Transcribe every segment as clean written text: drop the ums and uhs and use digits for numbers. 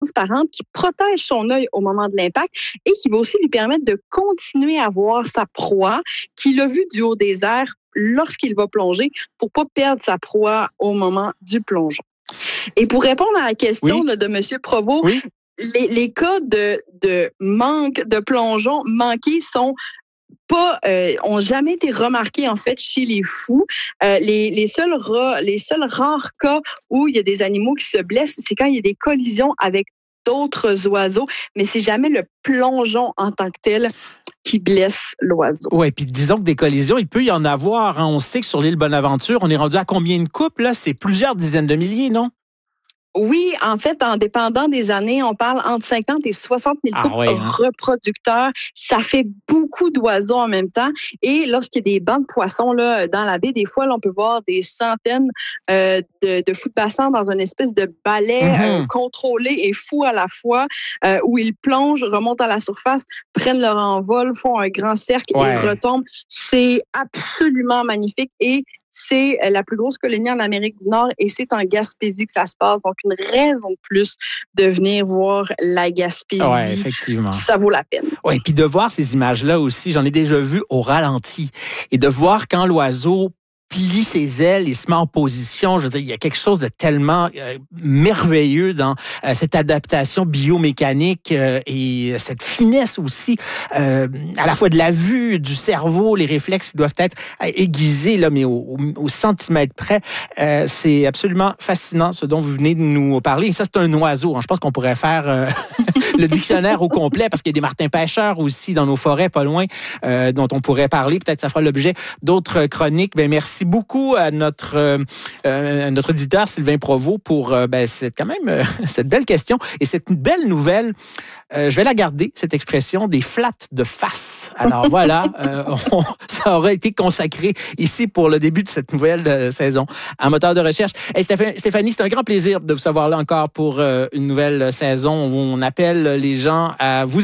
transparente qui protège son œil au moment de l'impact et qui va aussi lui permettre de continuer à voir sa proie qu'il a vue du haut des airs lorsqu'il va plonger pour pas perdre sa proie au moment du plongeon. Et pour répondre à la question de M. Provost, les cas de manque de plongeon manqués ont jamais été remarqués en fait chez les fous. Les seuls rares cas où il y a des animaux qui se blessent, c'est quand il y a des collisions avec d'autres oiseaux, mais c'est jamais le plongeon en tant que tel qui blesse l'oiseau. Oui, puis disons que des collisions, il peut y en avoir. Hein. On sait que sur l'île Bonaventure, on est rendu à combien de couples? Là? C'est plusieurs dizaines de milliers, non? Oui, en fait, en dépendant des années, on parle entre 50 et 60 000 couples reproducteurs. Ça fait beaucoup d'oiseaux en même temps. Et lorsqu'il y a des bancs de poissons là, dans la baie, des fois, là, on peut voir des centaines de fous de bassin dans une espèce de balai contrôlé et fou à la fois, où ils plongent, remontent à la surface, prennent leur envol, font un grand cercle et retombent. C'est absolument magnifique et c'est la plus grosse colonie en Amérique du Nord et c'est en Gaspésie que ça se passe. Donc, une raison de plus de venir voir la Gaspésie. Oui, effectivement. Ça vaut la peine. Oui, puis de voir ces images-là aussi, j'en ai déjà vu au ralenti. Et de voir quand l'oiseau plie ses ailes et se met en position. Je veux dire, il y a quelque chose de tellement merveilleux dans cette adaptation biomécanique et cette finesse aussi, à la fois de la vue, du cerveau, les réflexes qui doivent être aiguisés, là, mais au centimètre près. C'est absolument fascinant ce dont vous venez de nous parler. Et ça, c'est un oiseau. Je pense qu'on pourrait faire le dictionnaire au complet parce qu'il y a des martins-pêcheurs aussi dans nos forêts, pas loin, dont on pourrait parler. Peut-être que ça fera l'objet d'autres chroniques. Ben, merci beaucoup à notre éditeur Sylvain Provost pour cette belle question et cette belle nouvelle. Je vais la garder, cette expression des flats de face. Alors voilà, ça aura été consacré ici pour le début de cette nouvelle saison en moteur de recherche. Hey, Stéphanie, c'est un grand plaisir de vous savoir là encore pour une nouvelle saison où on appelle les gens à nous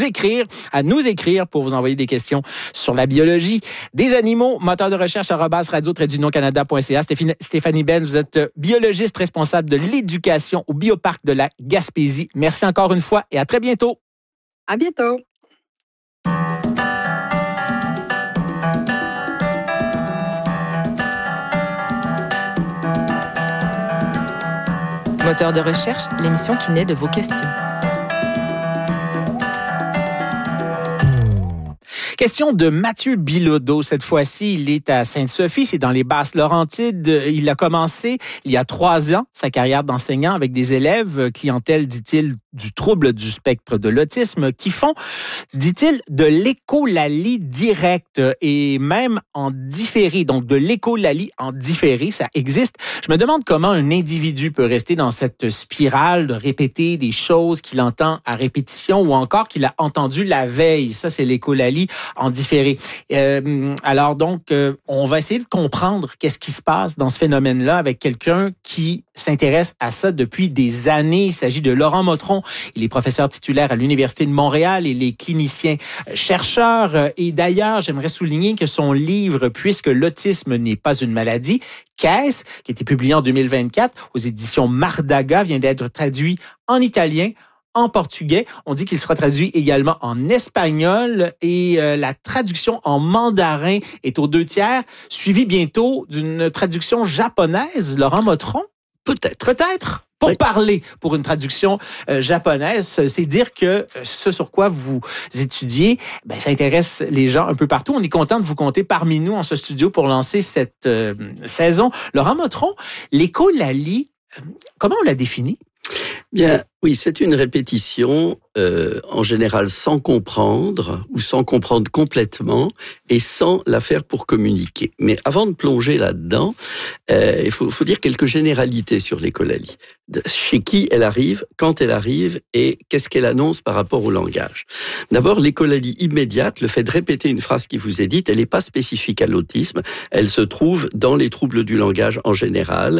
écrire pour vous envoyer des questions sur la biologie des animaux. Moteur de recherche @radio-canada.ca. Stéphanie Ben, vous êtes biologiste responsable de l'éducation au Bioparc de la Gaspésie. Merci encore une fois et à très bientôt. À bientôt. Moteur de recherche, l'émission qui naît de vos questions. Question de Mathieu Bilodeau. Cette fois-ci, il est à Sainte-Sophie, c'est dans les Basses-Laurentides. Il a commencé il y a 3 ans sa carrière d'enseignant avec des élèves, clientèle, dit-il, du trouble du spectre de l'autisme, qui font, dit-il, de l'écholalie directe et même en différé. Donc, de l'écholalie en différé, ça existe. Je me demande comment un individu peut rester dans cette spirale de répéter des choses qu'il entend à répétition ou encore qu'il a entendu la veille. Ça, c'est l'écholalie en différé. Alors donc, on va essayer de comprendre qu'est-ce qui se passe dans ce phénomène-là avec quelqu'un qui s'intéresse à ça depuis des années. Il s'agit de Laurent Motron. Il est professeur titulaire à l'Université de Montréal. Il est clinicien chercheur. Et d'ailleurs, j'aimerais souligner que son livre « Puisque l'autisme n'est pas une maladie », qu'est-ce, qui a été publié en 2024 aux éditions Mardaga, vient d'être traduit en italien, en portugais. On dit qu'il sera traduit également en espagnol et la traduction en mandarin est aux 2/3, suivie bientôt d'une traduction japonaise. Laurent Motron? Peut-être. Pour parler, pour une traduction japonaise, c'est dire que ce sur quoi vous étudiez, ça intéresse les gens un peu partout. On est content de vous compter parmi nous en ce studio pour lancer cette saison. Laurent Motron, l'écholalie, comment on la définit? Bien, oui, c'est une répétition, en général sans comprendre ou sans comprendre complètement et sans la faire pour communiquer. Mais avant de plonger là-dedans, il faut dire quelques généralités sur l'écholalie. Chez qui elle arrive, quand elle arrive et qu'est-ce qu'elle annonce par rapport au langage. D'abord, l'écholalie immédiate, le fait de répéter une phrase qui vous est dite, elle n'est pas spécifique à l'autisme, elle se trouve dans les troubles du langage en général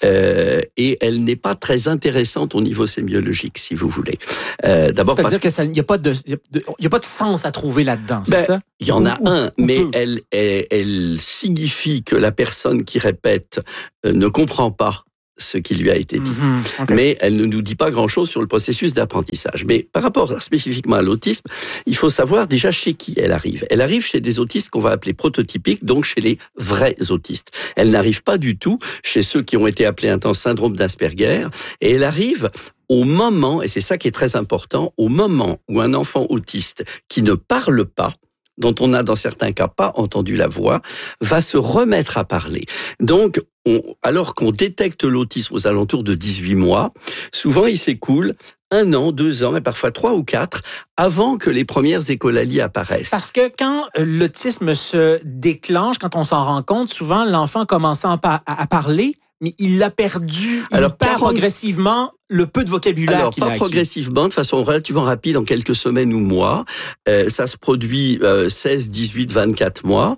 et elle n'est pas très intéressante au niveau sémiologique, si vous voulez. D'abord, c'est-à-dire qu'il n'y a pas de sens à trouver là-dedans, c'est ça? Il y en a un, mais elle signifie que la personne qui répète ne comprend pas ce qui lui a été dit. Okay. Mais elle ne nous dit pas grand-chose sur le processus d'apprentissage. Mais par rapport spécifiquement à l'autisme, il faut savoir déjà chez qui elle arrive. Elle arrive chez des autistes qu'on va appeler prototypiques, donc chez les vrais autistes. Elle n'arrive pas du tout chez ceux qui ont été appelés un temps syndrome d'Asperger, et elle arrive au moment, et c'est ça qui est très important, au moment où un enfant autiste qui ne parle pas, dont on n'a dans certains cas pas entendu la voix, va se remettre à parler. Donc, alors qu'on détecte l'autisme aux alentours de 18 mois, souvent il s'écoule 1 an, 2 ans et parfois 3 ou 4 avant que les premières écholalies apparaissent. Parce que quand l'autisme se déclenche, quand on s'en rend compte, souvent l'enfant commençant à parler, mais il l'a perdu, il perd progressivement le peu de vocabulaire Alors, qu'il a pas acquis. progressivement, de façon relativement rapide, en quelques semaines ou mois. Ça se produit 16, 18, 24 mois.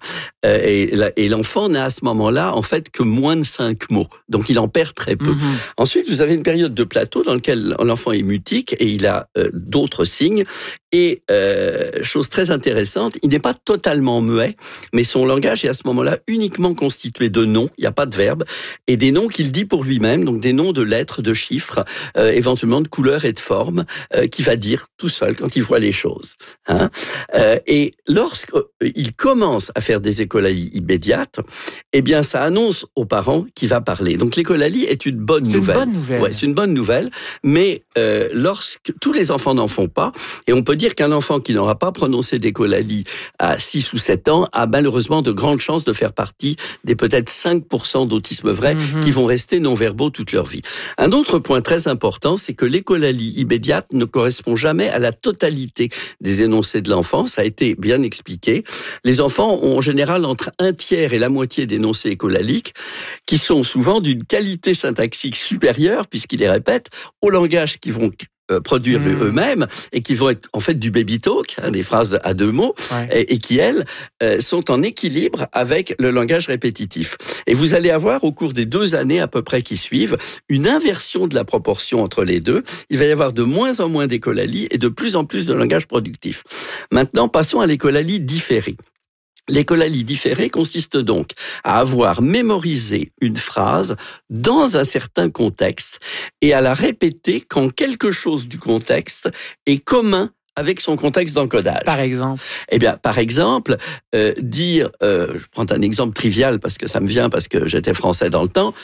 Et l'enfant n'a à ce moment-là, en fait, que moins de 5 mots. Donc, il en perd très peu. Ensuite, vous avez une période de plateau dans laquelle l'enfant est mutique et il a d'autres signes. Et chose très intéressante, il n'est pas totalement muet, mais son langage est à ce moment-là uniquement constitué de noms, il n'y a pas de verbes, et des noms qu'il dit pour lui-même, donc des noms de lettres, de chiffres, éventuellement de couleurs et de formes, qu'il va dire tout seul quand il voit les choses. Hein. Et lorsqu'il commence à faire des écholalies immédiates, eh bien ça annonce aux parents qu'il va parler. Donc l'écholalie est une bonne nouvelle. C'est une bonne nouvelle. Ouais, c'est une bonne nouvelle, mais lorsque tous les enfants n'en font pas, et on peut dire qu'un enfant qui n'aura pas prononcé d'écholalie à 6 ou 7 ans a malheureusement de grandes chances de faire partie des peut-être 5% d'autisme vrai qui vont rester non-verbaux toute leur vie. Un autre point très important, c'est que l'écholalie immédiate ne correspond jamais à la totalité des énoncés de l'enfant. Ça a été bien expliqué. Les enfants ont en général entre 1/3 et la moitié d'énoncés écholaliques qui sont souvent d'une qualité syntaxique supérieure, puisqu'ils les répètent, au langage qu'ils vont produire eux-mêmes et qui vont être en fait du baby talk, des phrases à 2 mots, et qui, elles, sont en équilibre avec le langage répétitif. Et vous allez avoir, au cours des 2 années à peu près qui suivent, une inversion de la proportion entre les deux. Il va y avoir de moins en moins d'écholalie et de plus en plus de langage productif. Maintenant, passons à l'écholalie différée. L'écholalie différée consiste donc à avoir mémorisé une phrase dans un certain contexte et à la répéter quand quelque chose du contexte est commun avec son contexte d'encodage. Par exemple? Eh bien, par exemple, dire, je prends un exemple trivial parce que ça me vient, parce que j'étais français dans le temps.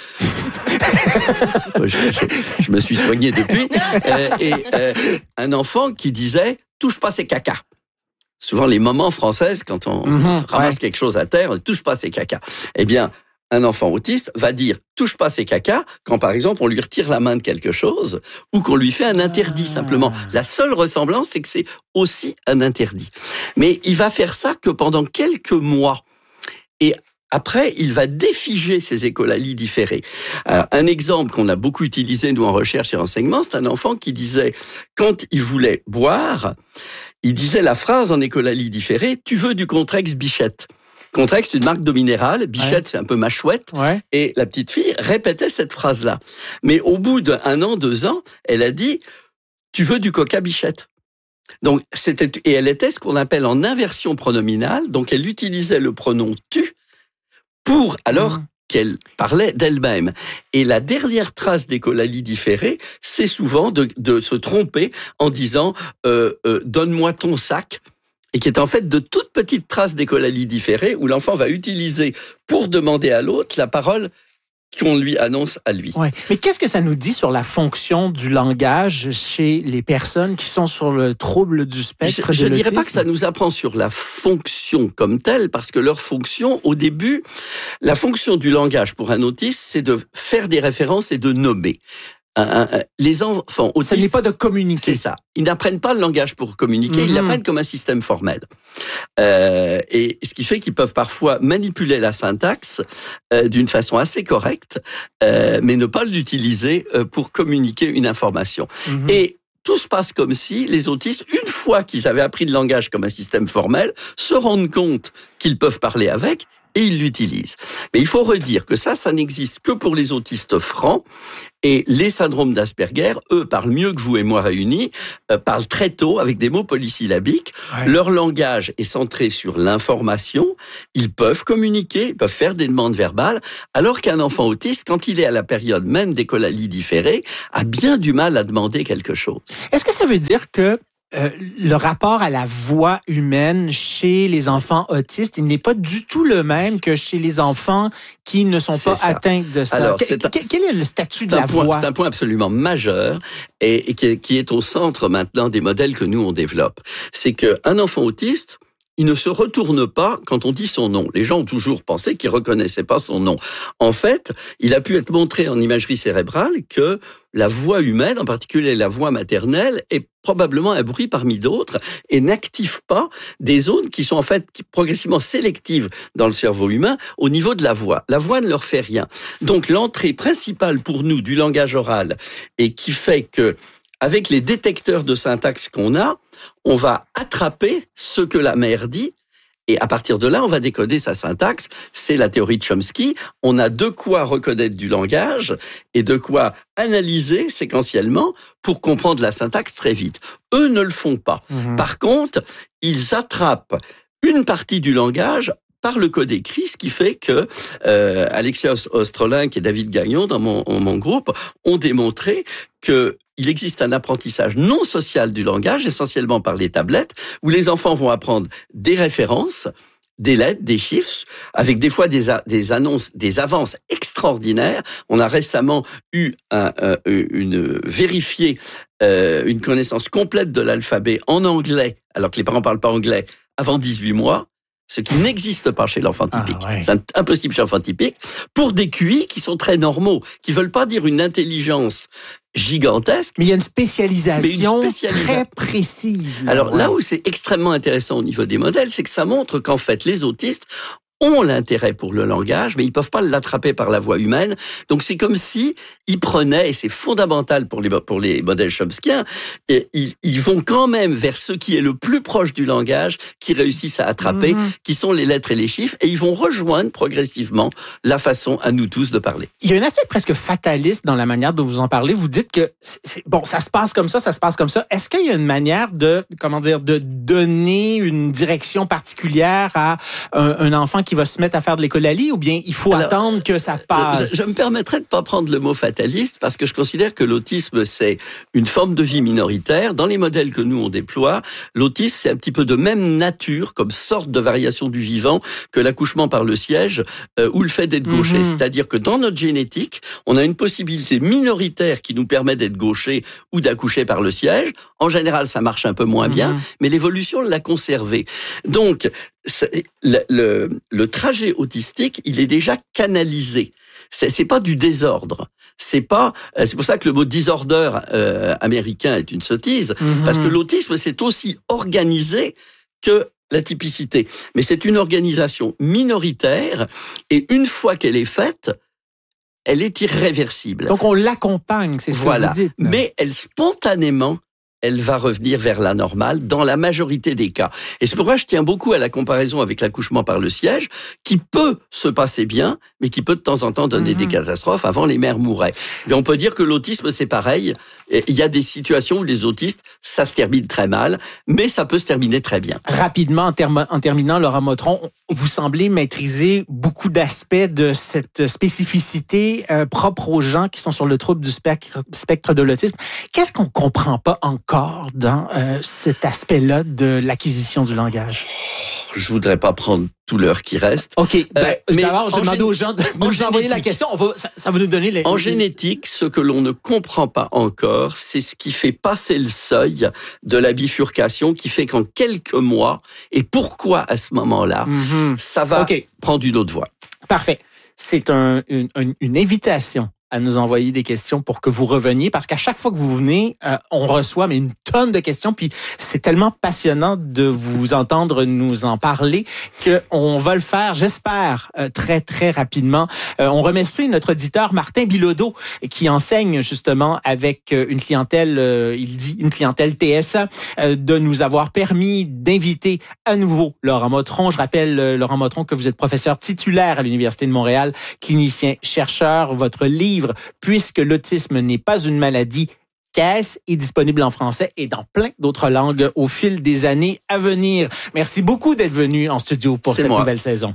je me suis soigné depuis. Un enfant qui disait « touche pas ces cacas ». Souvent, les mamans françaises, quand on ramasse quelque chose à terre, ne touche pas ses cacas. Eh bien, un enfant autiste va dire « touche pas ses cacas » quand, par exemple, on lui retire la main de quelque chose ou qu'on lui fait un interdit, simplement. La seule ressemblance, c'est que c'est aussi un interdit. Mais il va faire ça que pendant quelques mois. Et après, il va défiger ses écholalies différées. Alors, un exemple qu'on a beaucoup utilisé, nous, en recherche et enseignement, c'est un enfant qui disait, quand il voulait boire, il disait la phrase en écholalie différée, « Tu veux du Contrex Bichette ». Contrex, c'est une marque d'eau minérale, Bichette, c'est un peu ma chouette, et la petite fille répétait cette phrase-là. Mais au bout d'1 an, 2 ans, elle a dit « Tu veux du Coca Bichette ». Donc, et elle était ce qu'on appelle en inversion pronominale, donc elle utilisait le pronom « tu » pour, alors qu'elle parlait d'elle-même. Et la dernière trace d'écholalie différée, c'est souvent de se tromper en disant donne-moi ton sac, et qui est en fait de toutes petites traces d'écholalie différée où l'enfant va utiliser pour demander à l'autre la parole qu'on lui annonce à lui. Ouais. Mais qu'est-ce que ça nous dit sur la fonction du langage chez les personnes qui sont sur le trouble du spectre de l'autisme? Je ne dirais pas que ça nous apprend sur la fonction comme telle, parce que leur fonction, au début, la fonction du langage pour un autiste, c'est de faire des références et de nommer. Les enfants autistes... Ça n'est pas de communiquer. C'est ça. Ils n'apprennent pas le langage pour communiquer, ils l'apprennent comme un système formel. Et ce qui fait qu'ils peuvent parfois manipuler la syntaxe d'une façon assez correcte, mais ne pas l'utiliser pour communiquer une information. Et tout se passe comme si les autistes, une fois qu'ils avaient appris le langage comme un système formel, se rendent compte qu'ils peuvent parler avec et ils l'utilisent. Mais il faut redire que ça n'existe que pour les autistes francs. Et les syndromes d'Asperger, eux, parlent mieux que vous et moi réunis, parlent très tôt avec des mots polysyllabiques. Ouais. Leur langage est centré sur l'information. Ils peuvent communiquer, ils peuvent faire des demandes verbales, alors qu'un enfant autiste, quand il est à la période même d'écolalie différée, a bien du mal à demander quelque chose. Est-ce que ça veut dire que le rapport à la voix humaine chez les enfants autistes, il n'est pas du tout le même que chez les enfants qui ne sont pas atteints de ça? Alors, quel est le statut de la voix? C'est un point absolument majeur et qui est au centre maintenant des modèles que nous, on développe. C'est qu'un enfant autiste, il ne se retourne pas quand on dit son nom. Les gens ont toujours pensé qu'il reconnaissait pas son nom. En fait, il a pu être montré en imagerie cérébrale que la voix humaine, en particulier la voix maternelle, est probablement un bruit parmi d'autres et n'active pas des zones qui sont en fait progressivement sélectives dans le cerveau humain au niveau de la voix. La voix ne leur fait rien. Donc l'entrée principale pour nous du langage oral et qui fait que avec les détecteurs de syntaxe qu'on a, on va attraper ce que la mère dit et à partir de là, on va décoder sa syntaxe. C'est la théorie de Chomsky. On a de quoi reconnaître du langage et de quoi analyser séquentiellement pour comprendre la syntaxe très vite. Eux ne le font pas. Par contre, ils attrapent une partie du langage par le code écrit, ce qui fait que Alexia Ostrolin et David Gagnon, dans mon groupe, ont démontré que il existe un apprentissage non social du langage, essentiellement par les tablettes, où les enfants vont apprendre des références, des lettres, des chiffres, avec des fois des annonces, des avances extraordinaires. On a récemment eu vérifié une connaissance complète de l'alphabet en anglais, alors que les parents parlent pas anglais, avant 18 mois. Ce qui n'existe pas chez l'enfant typique. Ah, ouais. C'est impossible chez l'enfant typique, pour des QI qui sont très normaux, qui veulent pas dire une intelligence gigantesque. Mais il y a une spécialisation très précise. Alors là où c'est extrêmement intéressant au niveau des modèles, c'est que ça montre qu'en fait, les autistes ont l'intérêt pour le langage, mais ils peuvent pas l'attraper par la voix humaine. Donc c'est comme si ils prenaient, et c'est fondamental pour les modèles chomskiens, et ils vont quand même vers ce qui est le plus proche du langage, qui réussissent à attraper, qui sont les lettres et les chiffres, et ils vont rejoindre progressivement la façon à nous tous de parler. Il y a un aspect presque fataliste dans la manière dont vous en parlez. Vous dites que bon, ça se passe comme ça, ça se passe comme ça. Est-ce qu'il y a une manière de donner une direction particulière à un enfant qui va se mettre à faire de l'écolalie, ou bien il faut attendre que ça passe? Je me permettrais de pas prendre le mot fataliste, parce que je considère que l'autisme, c'est une forme de vie minoritaire. Dans les modèles que nous, on déploie, l'autisme, c'est un petit peu de même nature, comme sorte de variation du vivant, que l'accouchement par le siège ou le fait d'être gaucher. C'est-à-dire que dans notre génétique, on a une possibilité minoritaire qui nous permet d'être gaucher ou d'accoucher par le siège. En général, ça marche un peu moins bien, mais l'évolution l'a conservé. Donc, le trajet autistique, il est déjà canalisé. C'est pas du désordre. C'est pour ça que le mot disorder américain est une sottise, parce que l'autisme, c'est aussi organisé que la typicité. Mais c'est une organisation minoritaire, et une fois qu'elle est faite, elle est irréversible. Donc on l'accompagne, c'est ce que vous dites. Mais spontanément, elle va revenir vers la normale dans la majorité des cas. Et c'est pourquoi je tiens beaucoup à la comparaison avec l'accouchement par le siège, qui peut se passer bien, mais qui peut de temps en temps donner des catastrophes. Avant, les mères mouraient. Et on peut dire que l'autisme, c'est pareil. Il y a des situations où les autistes, ça se termine très mal, mais ça peut se terminer très bien. Rapidement, en terminant, Laura Motron, vous semblez maîtriser beaucoup d'aspects de cette spécificité propre aux gens qui sont sur le trouble du spectre de l'autisme. Qu'est-ce qu'on comprend pas encore dans cet aspect-là de l'acquisition du langage? Je voudrais pas prendre tout l'heure qui reste. OK. Mais d'abord, je demande aux gens de nous envoyer la question. Ça va nous donner les... En génétique, ce que l'on ne comprend pas encore, c'est ce qui fait passer le seuil de la bifurcation, qui fait qu'en quelques mois, et pourquoi à ce moment-là, ça va prendre une autre voie. Parfait. C'est une invitation à nous envoyer des questions pour que vous reveniez, parce qu'à chaque fois que vous venez, on reçoit une tonnes de questions, puis c'est tellement passionnant de vous entendre nous en parler qu'on va le faire, j'espère, très, très rapidement. On remercie notre auditeur Martin Bilodeau qui enseigne justement avec une clientèle, il dit une clientèle TSA, de nous avoir permis d'inviter à nouveau Laurent Motron. Je rappelle, Laurent Motron, que vous êtes professeur titulaire à l'Université de Montréal, clinicien, chercheur. Votre livre « Puisque l'autisme n'est pas une maladie », qu'est-ce est disponible en français et dans plein d'autres langues au fil des années à venir. Merci beaucoup d'être venu en studio pour cette nouvelle saison.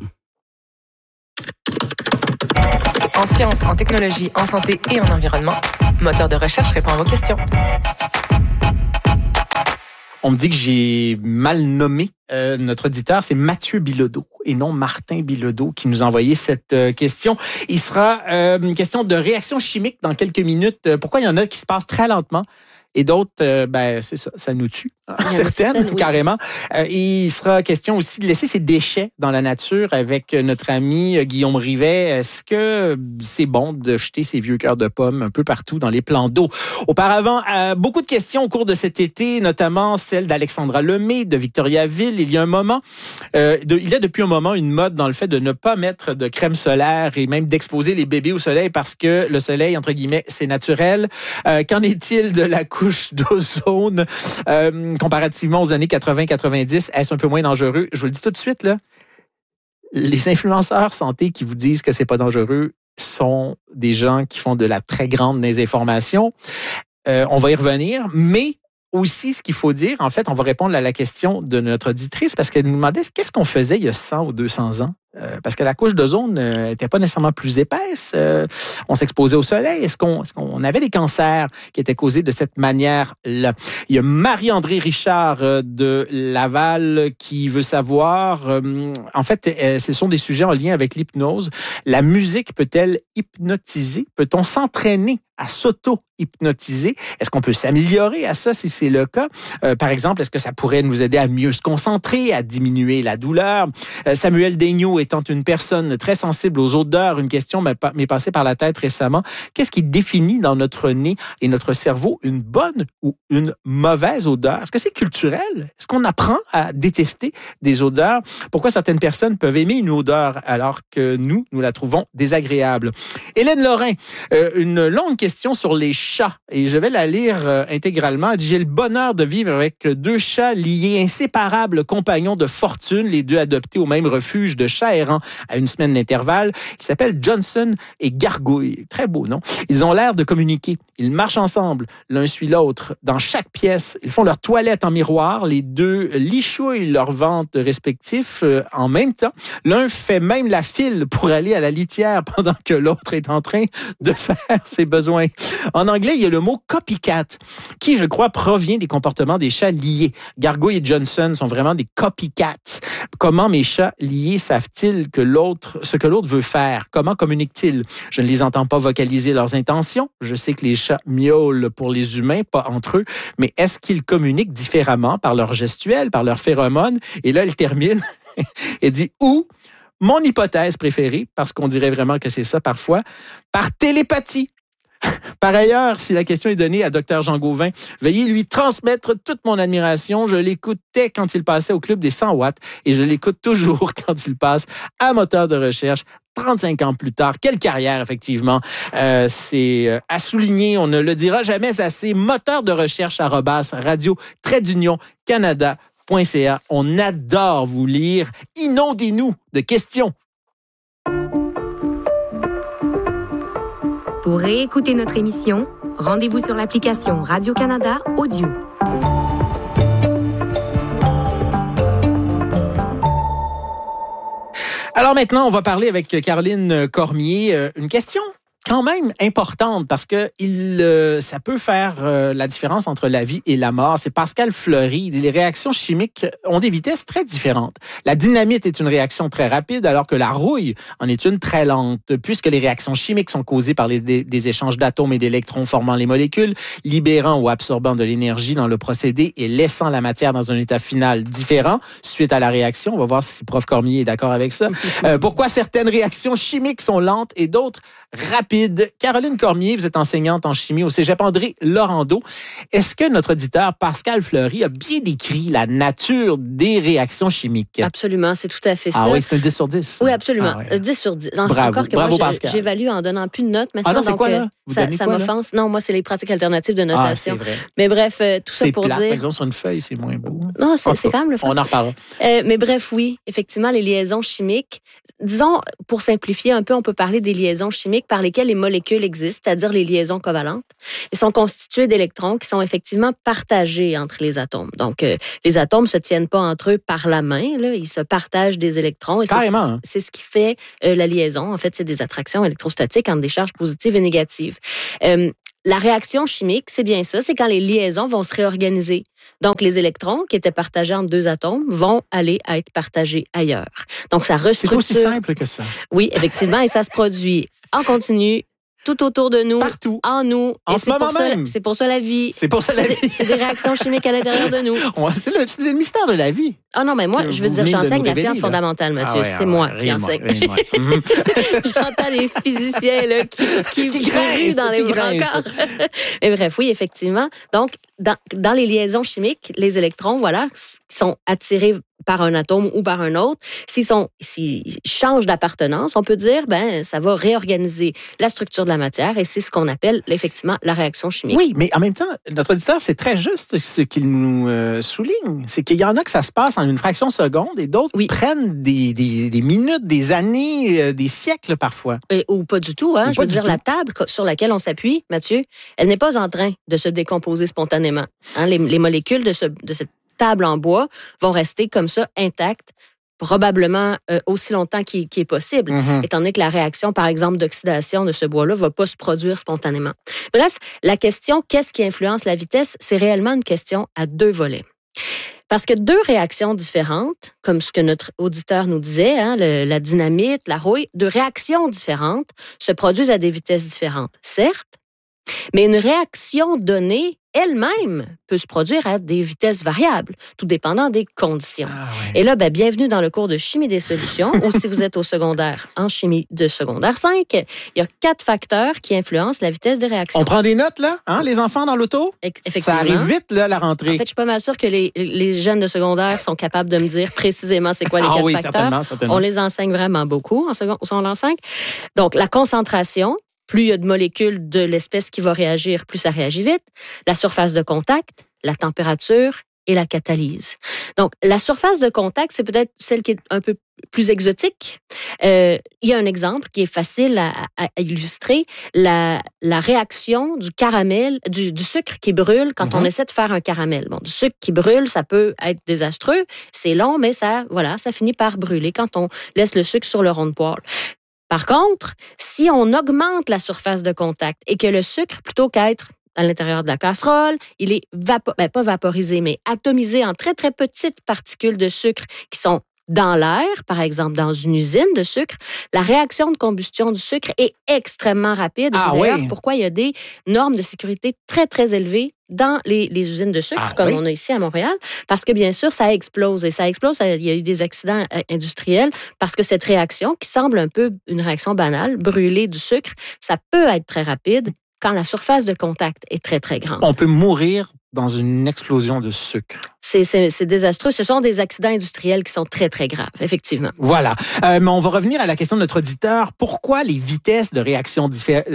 En sciences, en technologie, en santé et en environnement, Moteur de recherche répond à vos questions. On me dit que j'ai mal nommé notre auditeur, c'est Mathieu Bilodeau et non Martin Bilodeau qui nous a envoyé cette question. Il sera une question de réaction chimique dans quelques minutes. Pourquoi il y en a qui se passent très lentement et d'autres, c'est ça, ça nous tue. Certaines, oui. Carrément. Il sera question aussi de laisser ses déchets dans la nature avec notre ami Guillaume Rivet. Est-ce que c'est bon de jeter ces vieux cœurs de pommes un peu partout dans les plans d'eau? Auparavant, beaucoup de questions au cours de cet été, notamment celle d'Alexandra Lemay de Victoriaville. Il y a depuis un moment une mode dans le fait de ne pas mettre de crème solaire et même d'exposer les bébés au soleil parce que le soleil, entre guillemets, c'est naturel. Qu'en est-il de la couche d'ozone? Comparativement aux années 80-90, est-ce un peu moins dangereux? Je vous le dis tout de suite, là. Les influenceurs santé qui vous disent que c'est pas dangereux sont des gens qui font de la très grande désinformation. On va y revenir, mais aussi, ce qu'il faut dire, en fait, on va répondre à la question de notre auditrice parce qu'elle nous demandait qu'est-ce qu'on faisait il y a 100 ou 200 ans. Parce que la couche d'ozone n'était pas nécessairement plus épaisse. On s'exposait au soleil. Est-ce qu'on avait des cancers qui étaient causés de cette manière-là? Il y a Marie-André Richard de Laval qui veut savoir, en fait, ce sont des sujets en lien avec l'hypnose. La musique peut-elle hypnotiser? Peut-on s'entraîner à s'auto-hypnotiser? Est-ce qu'on peut s'améliorer à ça si c'est le cas? Par exemple, est-ce que ça pourrait nous aider à mieux se concentrer, à diminuer la douleur? Samuel Daigneault étant une personne très sensible aux odeurs, une question m'est passée par la tête récemment. Qu'est-ce qui définit dans notre nez et notre cerveau une bonne ou une mauvaise odeur? Est-ce que c'est culturel? Est-ce qu'on apprend à détester des odeurs? Pourquoi certaines personnes peuvent aimer une odeur alors que nous la trouvons désagréable? Hélène Lorrain, une longue question sur les chats et je vais la lire intégralement. Elle dit: j'ai le bonheur de vivre avec 2 chats liés, inséparables compagnons de fortune, les 2 adoptés au même refuge de chats errants à 1 semaine d'intervalle. Ils s'appellent Johnson et Gargouille. Très beau, non? Ils ont l'air de communiquer. Ils marchent ensemble, l'un suit l'autre, dans chaque pièce. Ils font leur toilette en miroir. Les 2 lichouillent leurs ventres respectifs en même temps. L'un fait même la file pour aller à la litière pendant que l'autre est en train de faire ses besoins. En anglais, il y a le mot copycat, qui, je crois, provient des comportements des chats liés. Gargouille et Johnson sont vraiment des copycats. Comment mes chats liés savent-ils ce que l'autre veut faire? Comment communiquent-ils? Je ne les entends pas vocaliser leurs intentions. Je sais que les chats miaulent pour les humains, pas entre eux, mais est-ce qu'ils communiquent différemment par leur gestuelle, par leurs phéromones? Et là, elle termine et dit « ou ». Mon hypothèse préférée, parce qu'on dirait vraiment que c'est ça parfois, par télépathie. Par ailleurs, si la question est donnée à Dr Jean Gauvin, veuillez lui transmettre toute mon admiration. Je l'écoutais quand il passait au Club des 100 watts et je l'écoute toujours quand il passe à Moteur de recherche 35 ans plus tard. Quelle carrière, effectivement. C'est à souligner, on ne le dira jamais assez. Moteur de recherche @radio-Canada.ca. On adore vous lire. Inondez-nous de questions. Pour réécouter notre émission, rendez-vous sur l'application Radio-Canada Audio. Alors maintenant, on va parler avec Caroline Cormier. Une question quand même importante parce que ça peut faire la différence entre la vie et la mort. C'est Pascal Fleury. Les réactions chimiques ont des vitesses très différentes. La dynamite est une réaction très rapide alors que la rouille en est une très lente. Puisque les réactions chimiques sont causées par des échanges d'atomes et d'électrons formant les molécules, libérant ou absorbant de l'énergie dans le procédé et laissant la matière dans un état final différent suite à la réaction. On va voir si Prof Cormier est d'accord avec ça. Pourquoi certaines réactions chimiques sont lentes et d'autres rapides? rapide. Caroline Cormier, vous êtes enseignante en chimie au Cégep André Laurando. Est-ce que notre auditeur Pascal Fleury a bien décrit la nature des réactions chimiques? Absolument, c'est tout à fait ça. Ah oui, c'est un 10 sur 10. Oui, absolument. Ah ouais. 10 sur 10. Bravo, Encore que bravo moi, Pascal. j'évalue en donnant plus de notes maintenant. Ah non, c'est donc, quoi là? Vous ça donnez quoi, là? m'offense. Non, moi, c'est les pratiques alternatives de Ah, notation. c'est vrai. Mais bref, tout ça C'est pour plate, dire... par exemple, sur une feuille, c'est moins beau. Non, c'est quand même le fun. On en reparlera. Mais bref, oui, effectivement, les liaisons chimiques, disons, pour simplifier un peu, on peut parler des liaisons chimiques par lesquelles les molécules existent, c'est-à-dire les liaisons covalentes. Elles sont constituées d'électrons qui sont effectivement partagés entre les atomes. Donc, les atomes ne se tiennent pas entre eux par la main, là, ils se partagent des électrons. Et Carrément. c'est ce qui fait la liaison. En fait, c'est des attractions électrostatiques entre des charges positives et négatives. La réaction chimique, c'est bien ça, c'est quand les liaisons vont se réorganiser. Donc, les électrons qui étaient partagés entre deux atomes vont aller être partagés ailleurs. Donc, ça restructure... C'est aussi simple que ça. Oui, effectivement, et ça se produit en continu, tout autour de nous, Partout. en nous. En et ce moment même. C'est pour ça la vie. C'est pour ça la vie. C'est des réactions chimiques à l'intérieur de nous. C'est le mystère de la vie. Ah non, mais moi, Que je veux vous dire, venez de j'enseigne nous la révéler, science là. fondamentale, Mathieu. Ah ouais, c'est moi qui rien de enseigne. rien de moi. J'entends les physiciens là, qui grincent, dans les qui bras grincent. encore. Mais bref, oui, effectivement. Donc, dans les liaisons chimiques, les électrons, voilà, qui sont attirés par un atome ou par un autre, s'ils changent d'appartenance, on peut dire, ça va réorganiser la structure de la matière et c'est ce qu'on appelle effectivement la réaction chimique. Oui, mais en même temps, notre auditeur, c'est très juste ce qu'il nous souligne. C'est qu'il y en a que ça se passe en une fraction de seconde et d'autres prennent des minutes, des années, des siècles parfois. Ou pas du tout. Hein? Je veux dire, la table sur laquelle on s'appuie, Mathieu, elle n'est pas en train de se décomposer spontanément. Hein? Les molécules de cette table en bois vont rester comme ça intactes, probablement aussi longtemps qu'il est possible, étant donné que la réaction, par exemple, d'oxydation de ce bois-là ne va pas se produire spontanément. Bref, la question « qu'est-ce qui influence la vitesse ?» c'est réellement une question à deux volets. Parce que deux réactions différentes, comme ce que notre auditeur nous disait, hein, la dynamite, la rouille, deux réactions différentes se produisent à des vitesses différentes, certes, mais une réaction donnée elle-même peut se produire à des vitesses variables, tout dépendant des conditions. Ah ouais. Et là, bienvenue dans le cours de chimie des solutions, ou si vous êtes au secondaire, en chimie de secondaire 5, il y a 4 facteurs qui influencent la vitesse des réactions. On prend des notes, là, hein, les enfants dans l'auto? Effectivement. Ça arrive vite, là, la rentrée. En fait, je suis pas mal sûre que les jeunes de secondaire sont capables de me dire précisément c'est quoi les 4 facteurs. Certainement. On les enseigne vraiment beaucoup au secondaire 5. Donc, la concentration. Plus il y a de molécules de l'espèce qui va réagir, plus ça réagit vite. La surface de contact, la température et la catalyse. Donc, la surface de contact, c'est peut-être celle qui est un peu plus exotique. Il y a un exemple qui est facile à illustrer. La réaction du caramel, du sucre qui brûle quand on essaie de faire un caramel. Bon, du sucre qui brûle, ça peut être désastreux. C'est long, mais ça finit par brûler quand on laisse le sucre sur le rond de poêle. Par contre, si on augmente la surface de contact et que le sucre, plutôt qu'être à l'intérieur de la casserole, il est pas vaporisé, mais atomisé en très, très petites particules de sucre qui sont dans l'air, par exemple dans une usine de sucre, la réaction de combustion du sucre est extrêmement rapide. C'est d'ailleurs pourquoi il y a des normes de sécurité très, très élevées dans les usines de sucre, comme on a ici à Montréal, parce que bien sûr, ça explose. Et ça explose, il y a eu des accidents industriels, parce que cette réaction, qui semble un peu une réaction banale, brûler du sucre, ça peut être très rapide quand la surface de contact est très, très grande. On peut mourir dans une explosion de sucre. C'est désastreux. Ce sont des accidents industriels qui sont très, très graves, effectivement. Voilà. Mais on va revenir à la question de notre auditeur. Pourquoi les vitesses de réaction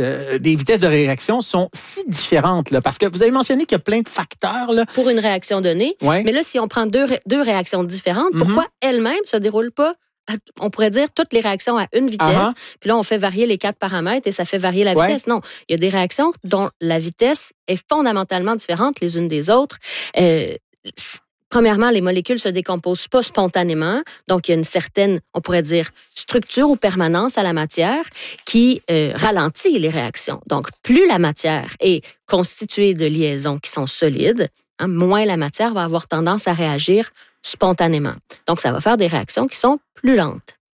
sont si différentes? Là? Parce que vous avez mentionné qu'il y a plein de facteurs. Là. Pour une réaction donnée. Ouais. Mais là, si on prend deux réactions différentes, pourquoi elles-mêmes ne se déroulent pas, on pourrait dire, toutes les réactions à une vitesse, puis là, on fait varier les 4 paramètres et ça fait varier la vitesse. Non, il y a des réactions dont la vitesse est fondamentalement différente les unes des autres. Premièrement, les molécules se décomposent pas spontanément, donc il y a une certaine, on pourrait dire, structure ou permanence à la matière qui ralentit les réactions. Donc, plus la matière est constituée de liaisons qui sont solides, moins la matière va avoir tendance à réagir spontanément. Donc, ça va faire des réactions qui sont plus lentes.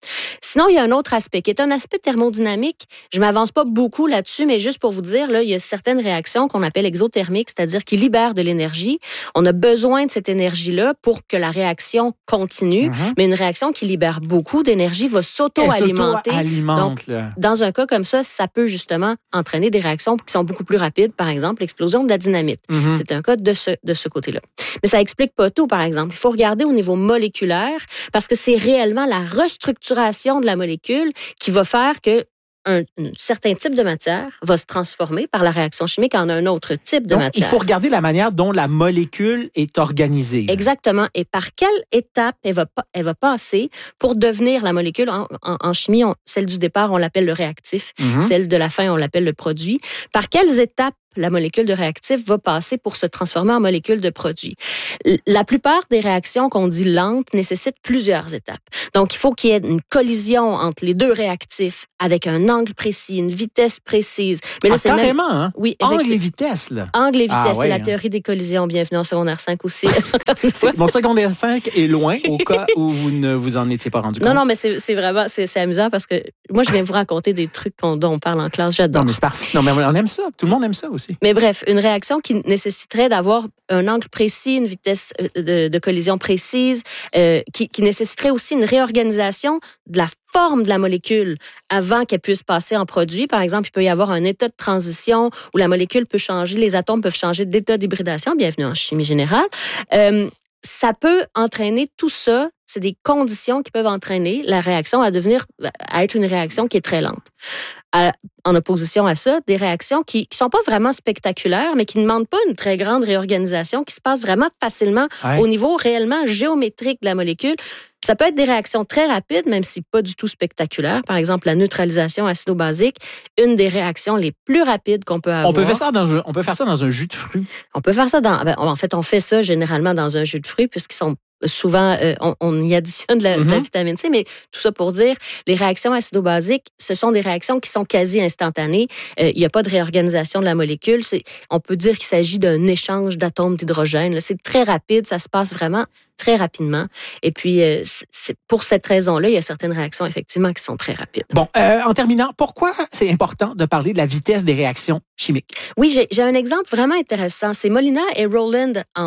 Sinon, il y a un autre aspect qui est un aspect thermodynamique. Je m'avance pas beaucoup là-dessus, mais juste pour vous dire, là, il y a certaines réactions qu'on appelle exothermiques, c'est-à-dire qui libèrent de l'énergie. On a besoin de cette énergie-là pour que la réaction continue, mais une réaction qui libère beaucoup d'énergie va s'auto-alimenter. Donc, dans un cas comme ça peut justement entraîner des réactions qui sont beaucoup plus rapides, par exemple l'explosion de la dynamite. C'est un cas de ce côté-là. Mais ça explique pas tout, par exemple. Il faut regarder au niveau moléculaire parce que c'est réellement la restructuration de la molécule qui va faire que un certain type de matière va se transformer par la réaction chimique en un autre type de matière. Il faut regarder la manière dont la molécule est organisée. Exactement. Et par quelle étape elle va passer pour devenir la molécule. En chimie, celle du départ, on l'appelle le réactif. Celle de la fin, on l'appelle le produit. Par quelles étapes la molécule de réactif va passer pour se transformer en molécule de produit. La plupart des réactions qu'on dit lentes nécessitent plusieurs étapes. Donc, il faut qu'il y ait une collision entre les deux réactifs avec un angle précis, une vitesse précise. Mais là, c'est carrément, hein? Oui, angle et vitesse, là. Angle et vitesse, c'est la théorie des collisions. Bienvenue en secondaire 5 aussi. Mon secondaire 5 est loin au cas où vous ne vous en étiez pas rendu compte. Non, mais c'est vraiment c'est amusant parce que moi, je viens vous raconter des trucs dont on parle en classe. J'adore. Non, mais c'est parfait. Non, mais on aime ça. Tout le monde aime ça aussi. Mais bref, une réaction qui nécessiterait d'avoir un angle précis, une vitesse de collision précise, qui nécessiterait aussi une réorganisation de la forme de la molécule avant qu'elle puisse passer en produit. Par exemple, il peut y avoir un état de transition où la molécule peut changer, les atomes peuvent changer d'état d'hybridation. Bienvenue en chimie générale. Ça peut entraîner tout ça. C'est des conditions qui peuvent entraîner la réaction à être une réaction qui est très lente. En opposition à ça, des réactions qui sont pas vraiment spectaculaires, mais qui ne demandent pas une très grande réorganisation, qui se passent vraiment facilement au niveau réellement géométrique de la molécule. Ça peut être des réactions très rapides, même si pas du tout spectaculaires. Par exemple, la neutralisation acido-basique, une des réactions les plus rapides qu'on peut avoir. On peut faire ça dans un jus de fruits. On peut faire ça en fait, on fait ça généralement dans un jus de fruits, puisqu'ils sont souvent, on y additionne de la vitamine C, mais tout ça pour dire, les réactions acido-basiques, ce sont des réactions qui sont quasi instantanées. Il n'y a pas de réorganisation de la molécule. On peut dire qu'il s'agit d'un échange d'atomes d'hydrogène. C'est très rapide, ça se passe vraiment très rapidement. Et puis, c'est pour cette raison-là, il y a certaines réactions, effectivement, qui sont très rapides. Bon, en terminant, pourquoi c'est important de parler de la vitesse des réactions chimiques? Oui, j'ai un exemple vraiment intéressant. C'est Molina et Rowland, en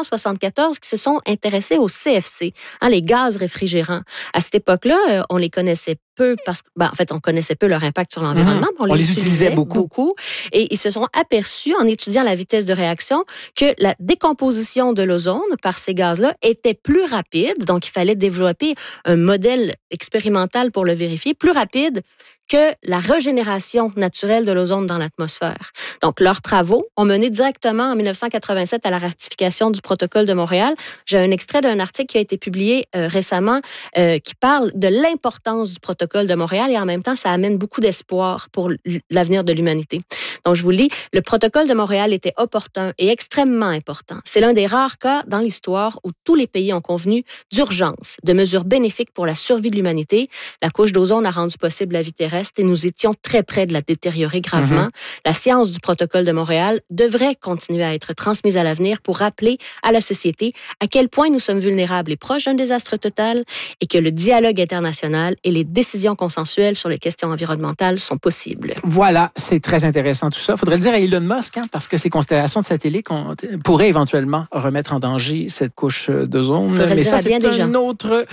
1974, qui se sont intéressés au CFC, les gaz réfrigérants. À cette époque-là, on les connaissait peu parce que, en fait, on connaissait peu leur impact sur l'environnement. On les utilisait beaucoup. Et ils se sont aperçus, en étudiant la vitesse de réaction, que la décomposition de l'ozone par ces gaz-là était plus rapide. Donc, il fallait développer un modèle expérimental pour le vérifier, plus rapide que la régénération naturelle de l'ozone dans l'atmosphère. Donc, leurs travaux ont mené directement en 1987 à la ratification du protocole de Montréal. J'ai un extrait d'un article qui a été publié récemment qui parle de l'importance du protocole de Montréal et en même temps, ça amène beaucoup d'espoir pour l'avenir de l'humanité. Donc, je vous le lis, le protocole de Montréal était opportun et extrêmement important. C'est l'un des rares cas dans l'histoire où tous les pays ont convenu d'urgence, de mesures bénéfiques pour la survie de l'humanité. La couche d'ozone a rendu possible la vie terrestre et nous étions très près de la détériorer gravement. La science du protocole de Montréal devrait continuer à être transmise à l'avenir pour rappeler à la société à quel point nous sommes vulnérables et proches d'un désastre total et que le dialogue international et les décisions consensuelles sur les questions environnementales sont possibles. Voilà, c'est très intéressant tout ça. Il faudrait le dire à Elon Musk, parce que ces constellations de satellites pourraient éventuellement remettre en danger cette couche d'ozone. Mais ça, c'est un autre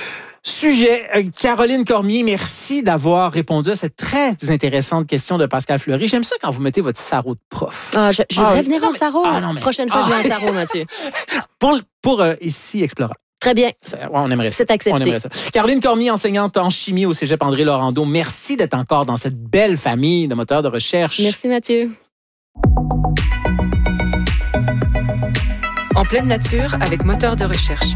sujet. Caroline Cormier, merci d'avoir répondu à cette très intéressante question de Pascal Fleury. J'aime ça quand vous mettez votre sarrau de prof. Je voudrais venir en sarrau. Prochaine fois, je viens en sarrau, Mathieu. Pour ici, Explora. Très bien. On aimerait ça. C'est accepté. On aimerait ça. Caroline Cormier, enseignante en chimie au Cégep André-Laurando. Merci d'être encore dans cette belle famille de moteurs de recherche. Merci, Mathieu. En pleine nature avec moteur de recherche.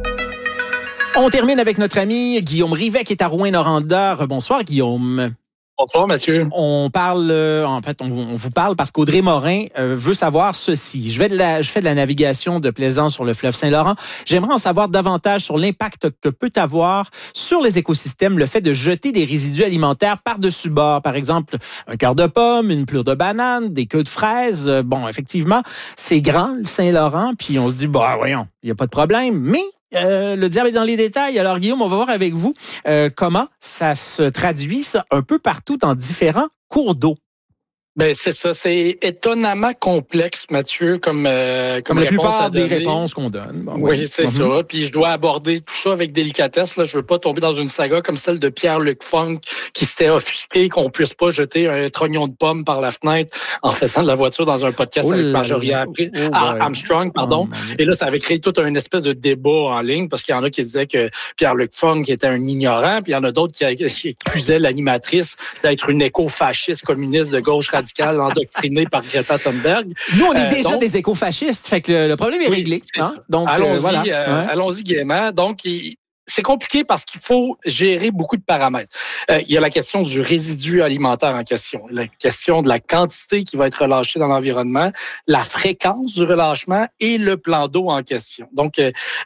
On termine avec notre ami Guillaume Rivet qui est à Rouyn-Noranda. Bonsoir, Guillaume. Bonsoir, Mathieu. On parle, on vous parle parce qu'Audrey Morin veut savoir ceci. Je fais de la navigation de plaisance sur le fleuve Saint-Laurent. J'aimerais en savoir davantage sur l'impact que peut avoir sur les écosystèmes le fait de jeter des résidus alimentaires par-dessus bord. Par exemple, un cœur de pomme, une plure de banane, des queues de fraises. Bon, effectivement, c'est grand, le Saint-Laurent, puis on se dit, voyons, il n'y a pas de problème, mais le diable est dans les détails. Alors, Guillaume, on va voir avec vous comment ça se traduit, ça, un peu partout dans différents cours d'eau. Ben c'est ça, c'est étonnamment complexe, Mathieu, comme la plupart des réponses qu'on donne. Bon, oui, c'est ça. Puis je dois aborder tout ça avec délicatesse. Là, je veux pas tomber dans une saga comme celle de Pierre-Luc Funk qui s'était offusqué qu'on puisse pas jeter un trognon de pomme par la fenêtre en faisant de la voiture dans un podcast avec Marjorie Armstrong, pardon. Et là, ça avait créé tout un espèce de débat en ligne parce qu'il y en a qui disaient que Pierre-Luc Funk était un ignorant, puis il y en a d'autres qui accusaient l'animatrice d'être une éco-fasciste communiste de gauche radicale endoctrinée par Greta Thunberg. Nous, on est déjà des écofascistes, fait que le problème est réglé. Hein? Donc, allons-y, allons-y gaiement. Donc, c'est compliqué parce qu'il faut gérer beaucoup de paramètres. Il y a la question du résidu alimentaire en question, la question de la quantité qui va être relâchée dans l'environnement, la fréquence du relâchement et le plan d'eau en question. Donc,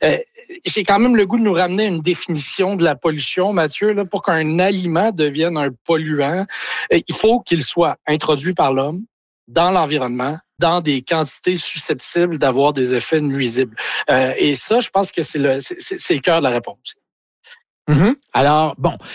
j'ai quand même le goût de nous ramener à une définition de la pollution, Mathieu, là, pour qu'un aliment devienne un polluant. Il faut qu'il soit introduit par l'homme dans l'environnement, dans des quantités susceptibles d'avoir des effets nuisibles. Et ça, je pense que c'est le cœur de la réponse. Mm-hmm. Alors,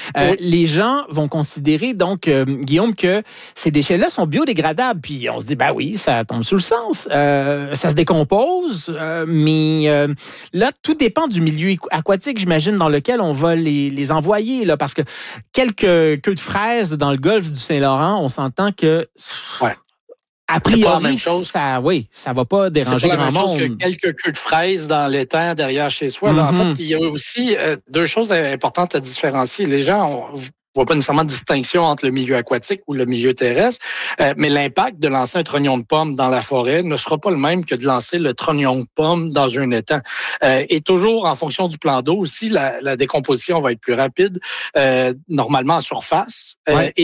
les gens vont considérer, donc, Guillaume, que ces déchets-là sont biodégradables. Puis on se dit, oui, ça tombe sous le sens. Ça se décompose, mais là, tout dépend du milieu aquatique, j'imagine, dans lequel on va les envoyer. Là, parce que quelques queues de fraises dans le golfe du Saint-Laurent, on s'entend que... Ouais. A priori, ça va pas déranger grand monde. C'est pas la même chose que quelques queues de fraises dans l'étang derrière chez soi. Là, en fait, il y a aussi deux choses importantes à différencier. Les gens ne voient pas nécessairement de distinction entre le milieu aquatique ou le milieu terrestre, mais l'impact de lancer un trognon de pomme dans la forêt ne sera pas le même que de lancer le trognon de pomme dans un étang. Et toujours en fonction du plan d'eau aussi, la décomposition va être plus rapide, normalement en surface,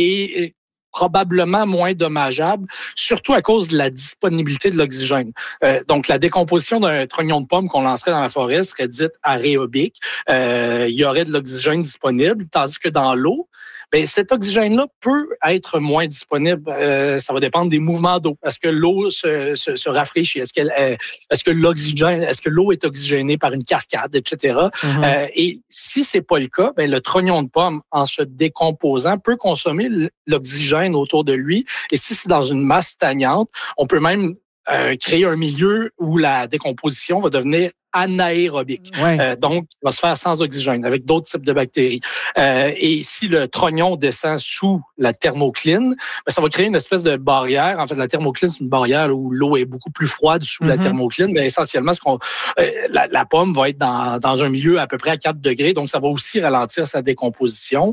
et probablement moins dommageable, surtout à cause de la disponibilité de l'oxygène. Donc, la décomposition d'un trognon de pomme qu'on lancerait dans la forêt serait dite aérobique. Il y aurait de l'oxygène disponible, tandis que dans l'eau, cet oxygène-là peut être moins disponible. Ça va dépendre des mouvements d'eau. Est-ce que l'eau se rafraîchit? Est-ce que l'eau est oxygénée par une cascade, etc. Et si c'est pas le cas, le trognon de pomme, en se décomposant, peut consommer l'oxygène autour de lui. Et si c'est dans une masse stagnante, on peut même créer un milieu où la décomposition va devenir anaérobique. Donc, il va se faire sans oxygène, avec d'autres types de bactéries. Et si le trognon descend sous la thermocline, ça va créer une espèce de barrière. En fait, la thermocline, c'est une barrière où l'eau est beaucoup plus froide sous la thermocline. Mais essentiellement, la pomme va être dans un milieu à peu près à 4 degrés. Donc, ça va aussi ralentir sa décomposition.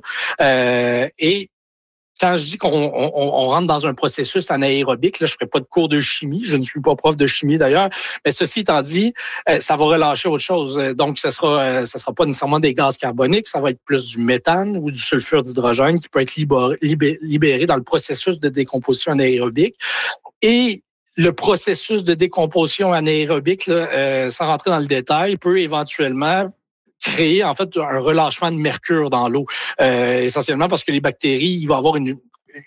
Et quand je dis qu'on rentre dans un processus anaérobique, là, je ne ferai pas de cours de chimie, je ne suis pas prof de chimie d'ailleurs, mais ceci étant dit, ça va relâcher autre chose. Donc, ça sera pas nécessairement des gaz carboniques, ça va être plus du méthane ou du sulfure d'hydrogène qui peut être libéré dans le processus de décomposition anaérobique. Et le processus de décomposition anaérobique, là, sans rentrer dans le détail, peut éventuellement créer en fait un relâchement de mercure dans l'eau, essentiellement parce que les bactéries, il va y avoir une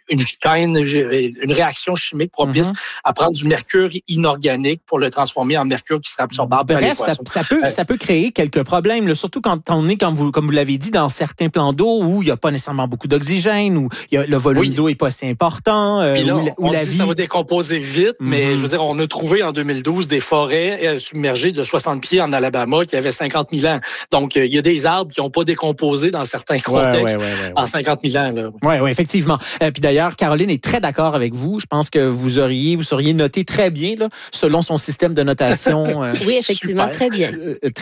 réaction chimique propice à prendre du mercure inorganique pour le transformer en mercure qui sera absorbable par les poissons. Ça peut créer quelques problèmes, là, surtout quand on est, comme vous l'avez dit, dans certains plans d'eau où il n'y a pas nécessairement beaucoup d'oxygène, où le volume d'eau n'est pas si important. Où la vie... ça va décomposer vite, mais je veux dire, on a trouvé en 2012 des forêts submergées de 60 pieds en Alabama qui avaient 50 000 ans. Donc, il y a des arbres qui n'ont pas décomposé dans certains contextes en 50 000 ans. Oui, effectivement. Puis d'ailleurs, Caroline est très d'accord avec vous. Je pense que vous seriez noté très bien, là, selon son système de notation. Oui, effectivement, super, très bien.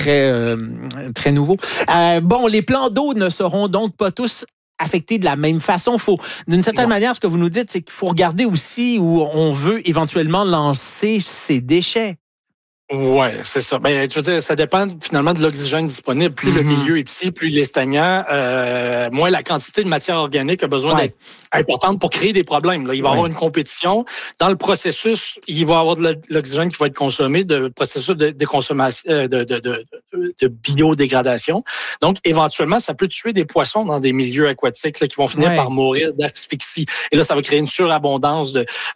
Très nouveau. Les plans d'eau ne seront donc pas tous affectés de la même façon. D'une certaine manière, ce que vous nous dites, c'est qu'il faut regarder aussi où on veut éventuellement lancer ces déchets. Oui, c'est ça. Ben, je veux dire, ça dépend finalement de l'oxygène disponible. Plus le milieu est petit, plus il est stagnant, moins la quantité de matière organique a besoin d'être importante pour créer des problèmes. Là, il va y avoir une compétition. Dans le processus, il va y avoir de l'oxygène qui va être consommé, de processus de déconsommation, de biodégradation. Donc, éventuellement, ça peut tuer des poissons dans des milieux aquatiques là, qui vont finir par mourir d'asphyxie. Et là, ça va créer une surabondance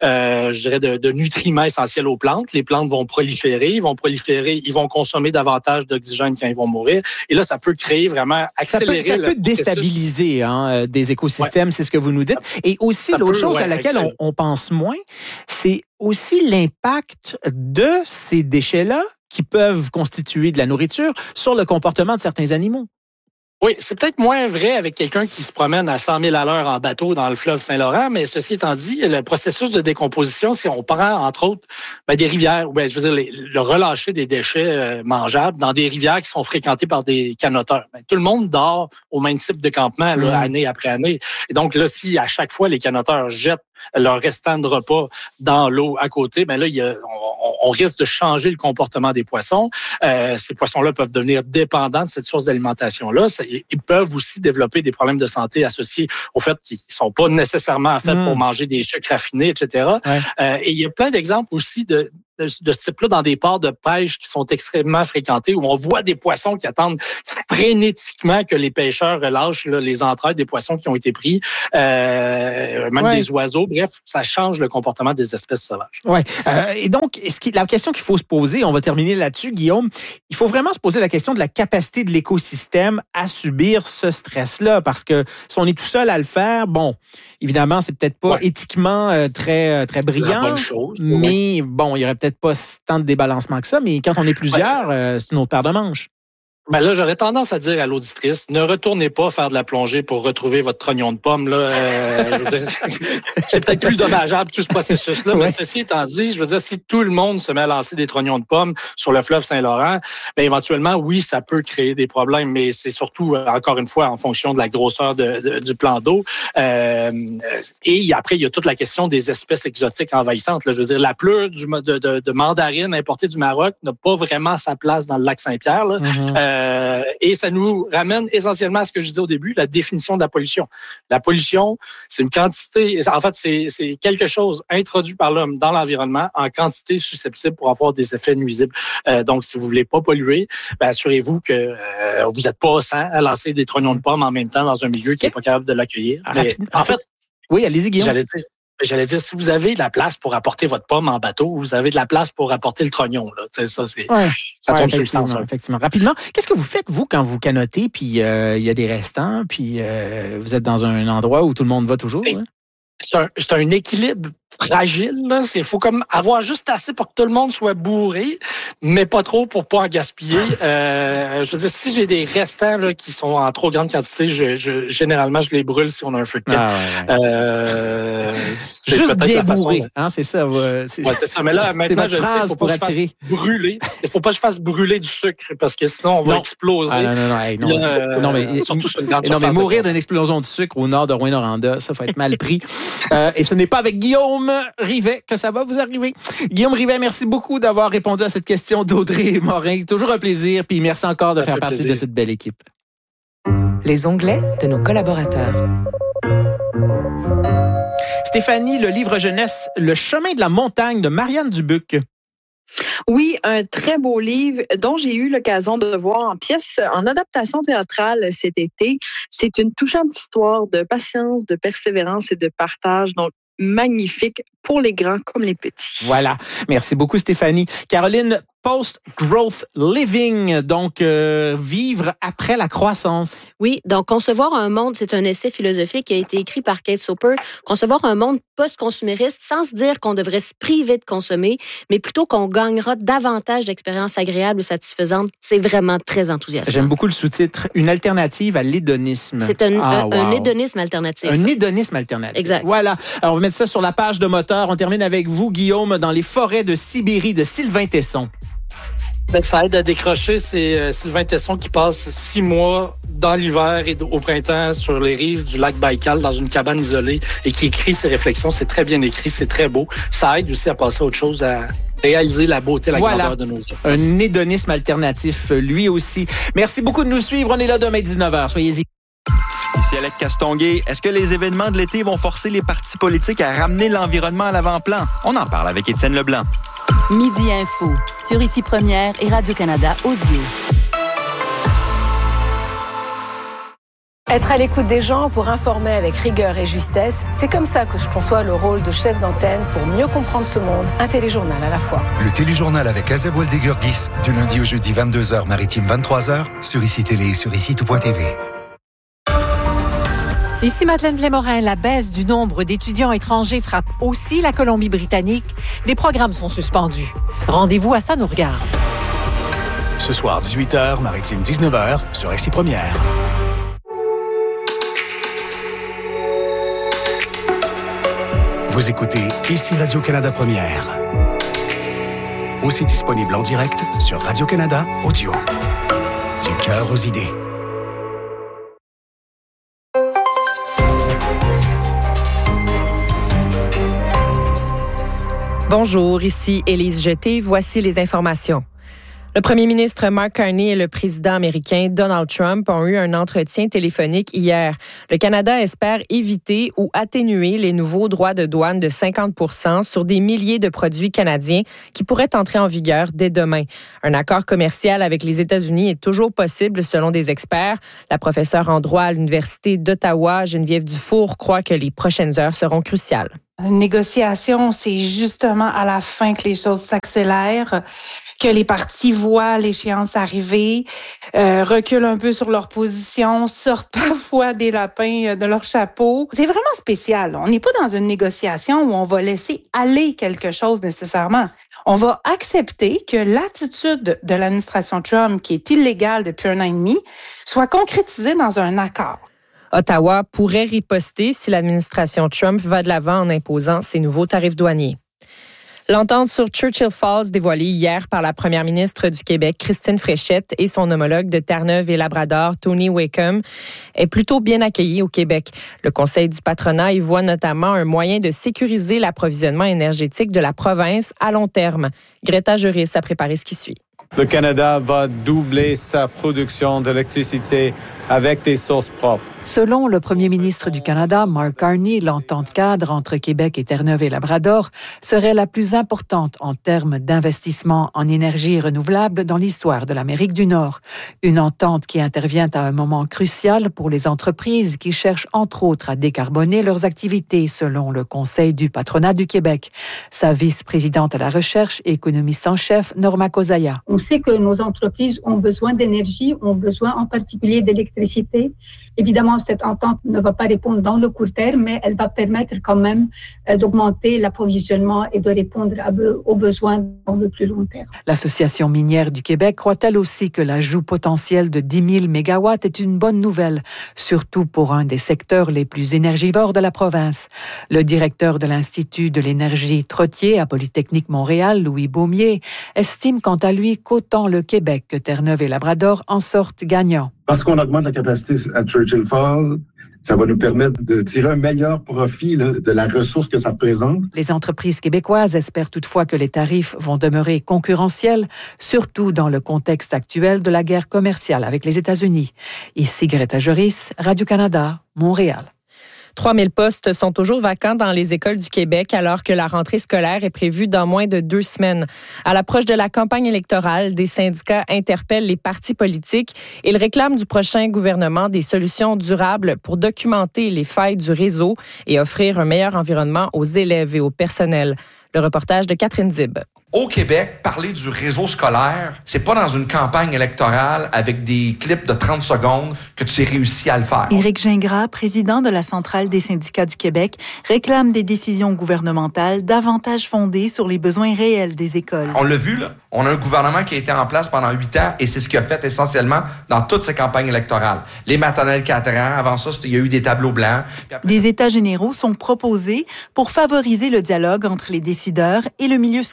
de nutriments essentiels aux plantes. Les plantes vont proliférer, ils vont consommer davantage d'oxygène quand ils vont mourir. Et là, ça peut créer vraiment, accélérer ça peut déstabiliser des écosystèmes, c'est ce que vous nous dites. Et aussi, l'autre chose à laquelle on pense moins, c'est aussi l'impact de ces déchets-là qui peuvent constituer de la nourriture sur le comportement de certains animaux. Oui, c'est peut-être moins vrai avec quelqu'un qui se promène à 100 000 à l'heure en bateau dans le fleuve Saint-Laurent, mais ceci étant dit, le processus de décomposition, si on prend, entre autres, des rivières, ou je veux dire, le relâcher des déchets mangeables dans des rivières qui sont fréquentées par des canoteurs. Tout le monde dort au même type de campement, là, année après année. Et donc là, si à chaque fois les canoteurs jettent leur restant de repas dans l'eau à côté, ben là, on risque de changer le comportement des poissons. Ces poissons-là peuvent devenir dépendants de cette source d'alimentation-là. Ils peuvent aussi développer des problèmes de santé associés au fait qu'ils ne sont pas nécessairement faits pour manger des sucres raffinés, etc. Et il y a plein d'exemples aussi de ce type-là dans des ports de pêche qui sont extrêmement fréquentés, où on voit des poissons qui attendent frénétiquement que les pêcheurs relâchent les entrailles des poissons qui ont été pris, même des oiseaux. Bref, ça change le comportement des espèces sauvages. Oui. Et donc, la question qu'il faut se poser, on va terminer là-dessus, Guillaume, il faut vraiment se poser la question de la capacité de l'écosystème à subir ce stress-là, parce que si on est tout seul à le faire, bon, évidemment, c'est peut-être pas éthiquement très, très brillant, bonne chose, mais bon, il y aurait peut-être pas tant de débalancement que ça, mais quand on est plusieurs, c'est une autre paire de manches. Ben là, j'aurais tendance à dire à l'auditrice, ne retournez pas faire de la plongée pour retrouver votre trognon de pomme. Là, c'est peut-être plus dommageable tout ce processus-là, mais ceci étant dit, je veux dire, si tout le monde se met à lancer des trognons de pommes sur le fleuve Saint-Laurent, ben éventuellement, oui, ça peut créer des problèmes, mais c'est surtout, encore une fois, en fonction de la grosseur du plan d'eau. Et après, il y a toute la question des espèces exotiques envahissantes. Là. Je veux dire, la pleure de mandarine importée du Maroc n'a pas vraiment sa place dans le lac Saint-Pierre. Là. Et ça nous ramène essentiellement à ce que je disais au début, la définition de la pollution. La pollution, c'est une quantité, en fait, c'est quelque chose introduit par l'homme dans l'environnement en quantité susceptible pour avoir des effets nuisibles. Donc, si vous voulez pas polluer, assurez-vous que vous n'êtes pas 100 à lancer des trognons de pommes en même temps dans un milieu qui n'est pas capable de l'accueillir. Mais, en fait, oui, allez-y, Guillaume. J'allais dire, si vous avez de la place pour apporter votre pomme en bateau, vous avez de la place pour apporter le trognon. Là. Ça tombe sur le sens. Effectivement. Rapidement, qu'est-ce que vous faites, vous, quand vous canotez, puis il y a des restants, puis vous êtes dans un endroit où tout le monde va toujours? C'est un équilibre fragile. Il faut comme avoir juste assez pour que tout le monde soit bourré, mais pas trop pour pas en gaspiller. Je veux dire, si j'ai des restants là, qui sont en trop grande quantité, généralement, je les brûle si on a un feu de camp. Juste bien bourré, c'est ça. C'est ça. Mais là, maintenant, je sais, il faut pas que je fasse brûler. Il faut pas que je fasse brûler du sucre, parce que sinon, on va exploser. Non, mais surtout sur une grande surface. Mais mourir d'une explosion de sucre au nord de Rouyn-Noranda, ça va être mal pris. Et ce n'est pas avec Guillaume Rivet que ça va vous arriver. Guillaume Rivet, merci beaucoup d'avoir répondu à cette question d'Audrey Morin. Toujours un plaisir, puis merci encore de faire partie de cette belle équipe. Les onglets de nos collaborateurs. Stéphanie, le livre jeunesse Le chemin de la montagne de Marianne Dubuc. Oui, un très beau livre dont j'ai eu l'occasion de voir en pièce, en adaptation théâtrale cet été. C'est une touchante histoire de patience, de persévérance et de partage. Donc, magnifique pour les grands comme les petits. Voilà. Merci beaucoup, Stéphanie. Caroline, Post-Growth Living, donc vivre après la croissance. Oui, donc Concevoir un monde, c'est un essai philosophique qui a été écrit par Kate Soper. Concevoir un monde post-consumériste sans se dire qu'on devrait se priver de consommer, mais plutôt qu'on gagnera davantage d'expériences agréables et satisfaisantes. C'est vraiment très enthousiasmant. J'aime beaucoup le sous-titre, une alternative à l'hédonisme. C'est un hédonisme alternatif. Un hédonisme alternatif. Exact. Voilà. Alors, on va mettre ça sur la page de Moteur. On termine avec vous, Guillaume, dans les forêts de Sibérie de Sylvain Tesson. Ça aide à décrocher. C'est Sylvain Tesson qui passe 6 mois dans l'hiver et au printemps sur les rives du lac Baïkal dans une cabane isolée et qui écrit ses réflexions. C'est très bien écrit, c'est très beau. Ça aide aussi à passer à autre chose, à réaliser la beauté, la grandeur de nos espaces. Un hédonisme alternatif, lui aussi. Merci beaucoup de nous suivre. On est là demain 19h. Soyez-y. Ici Alec Castonguay. Est-ce que les événements de l'été vont forcer les partis politiques à ramener l'environnement à l'avant-plan? On en parle avec Étienne Leblanc. Midi Info, sur Ici Première et Radio-Canada Audio. Être à l'écoute des gens pour informer avec rigueur et justesse, c'est comme ça que je conçois le rôle de chef d'antenne pour mieux comprendre ce monde, un téléjournal à la fois. Le téléjournal avec Azeb Waldegurgis, du lundi au jeudi 22h, maritime 23h, sur ICI Télé et sur ICI.tv. Ici Madeleine Lémorin, la baisse du nombre d'étudiants étrangers frappe aussi la Colombie-Britannique. Des programmes sont suspendus. Rendez-vous à ça nous regarde. Ce soir, 18h, maritime 19h, sur ICI Première. Vous écoutez Ici Radio-Canada Première. Aussi disponible en direct sur Radio-Canada Audio. Du cœur aux idées. Bonjour, ici Élise Jeté. Voici les informations. Le premier ministre Mark Carney et le président américain Donald Trump ont eu un entretien téléphonique hier. Le Canada espère éviter ou atténuer les nouveaux droits de douane de 50% sur des milliers de produits canadiens qui pourraient entrer en vigueur dès demain. Un accord commercial avec les États-Unis est toujours possible selon des experts. La professeure en droit à l'Université d'Ottawa, Geneviève Dufour, croit que les prochaines heures seront cruciales. Une négociation, c'est justement à la fin que les choses s'accélèrent, que les partis voient l'échéance arriver, reculent un peu sur leur position, sortent parfois des lapins de leur chapeau. C'est vraiment spécial. On n'est pas dans une négociation où on va laisser aller quelque chose nécessairement. On va accepter que l'attitude de l'administration Trump, qui est illégale depuis 1 an et demi, soit concrétisée dans un accord. Ottawa pourrait riposter si l'administration Trump va de l'avant en imposant ses nouveaux tarifs douaniers. L'entente sur Churchill Falls, dévoilée hier par la première ministre du Québec, Christine Fréchette, et son homologue de Terre-Neuve et Labrador, Tony Wakeham, est plutôt bien accueillie au Québec. Le Conseil du patronat y voit notamment un moyen de sécuriser l'approvisionnement énergétique de la province à long terme. Greta Juris a préparé ce qui suit. Le Canada va doubler sa production d'électricité avec des sources propres. Selon le premier ministre du Canada, Mark Carney, l'entente cadre entre Québec et Terre-Neuve et Labrador serait la plus importante en termes d'investissement en énergie renouvelable dans l'histoire de l'Amérique du Nord. Une entente qui intervient à un moment crucial pour les entreprises qui cherchent entre autres à décarboner leurs activités, selon le Conseil du patronat du Québec. Sa vice-présidente à la recherche, économiste en chef, Norma Kozaya. On sait que nos entreprises ont besoin d'énergie, ont besoin en particulier d'électricité. Évidemment, cette entente ne va pas répondre dans le court terme, mais elle va permettre quand même d'augmenter l'approvisionnement et de répondre aux besoins dans le plus long terme. L'Association minière du Québec croit elle aussi que l'ajout potentiel de 10 000 mégawatts est une bonne nouvelle, surtout pour un des secteurs les plus énergivores de la province. Le directeur de l'Institut de l'énergie Trottier à Polytechnique Montréal, Louis Baumier, estime quant à lui qu'autant le Québec que Terre-Neuve et Labrador en sortent gagnants. Parce qu'on augmente la capacité à Churchill Falls, ça va nous permettre de tirer un meilleur profit de la ressource que ça représente. Les entreprises québécoises espèrent toutefois que les tarifs vont demeurer concurrentiels, surtout dans le contexte actuel de la guerre commerciale avec les États-Unis. Ici Greta Juris, Radio-Canada, Montréal. 3000 postes sont toujours vacants dans les écoles du Québec alors que la rentrée scolaire est prévue dans moins de 2 semaines. À l'approche de la campagne électorale, des syndicats interpellent les partis politiques. Ils réclament du prochain gouvernement des solutions durables pour documenter les failles du réseau et offrir un meilleur environnement aux élèves et au personnel. Le reportage de Catherine Zib. Au Québec, parler du réseau scolaire, c'est pas dans une campagne électorale avec des clips de 30 secondes que tu as réussi à le faire. Éric Gingras, président de la Centrale des syndicats du Québec, réclame des décisions gouvernementales davantage fondées sur les besoins réels des écoles. On l'a vu, là. On a un gouvernement qui a été en place pendant 8 ans et c'est ce qu'il a fait essentiellement dans toutes ces campagnes électorales. Les maternelles 4 ans, avant ça, il y a eu des tableaux blancs. Des états généraux sont proposés pour favoriser le dialogue entre les décideurs et le milieu scolaire.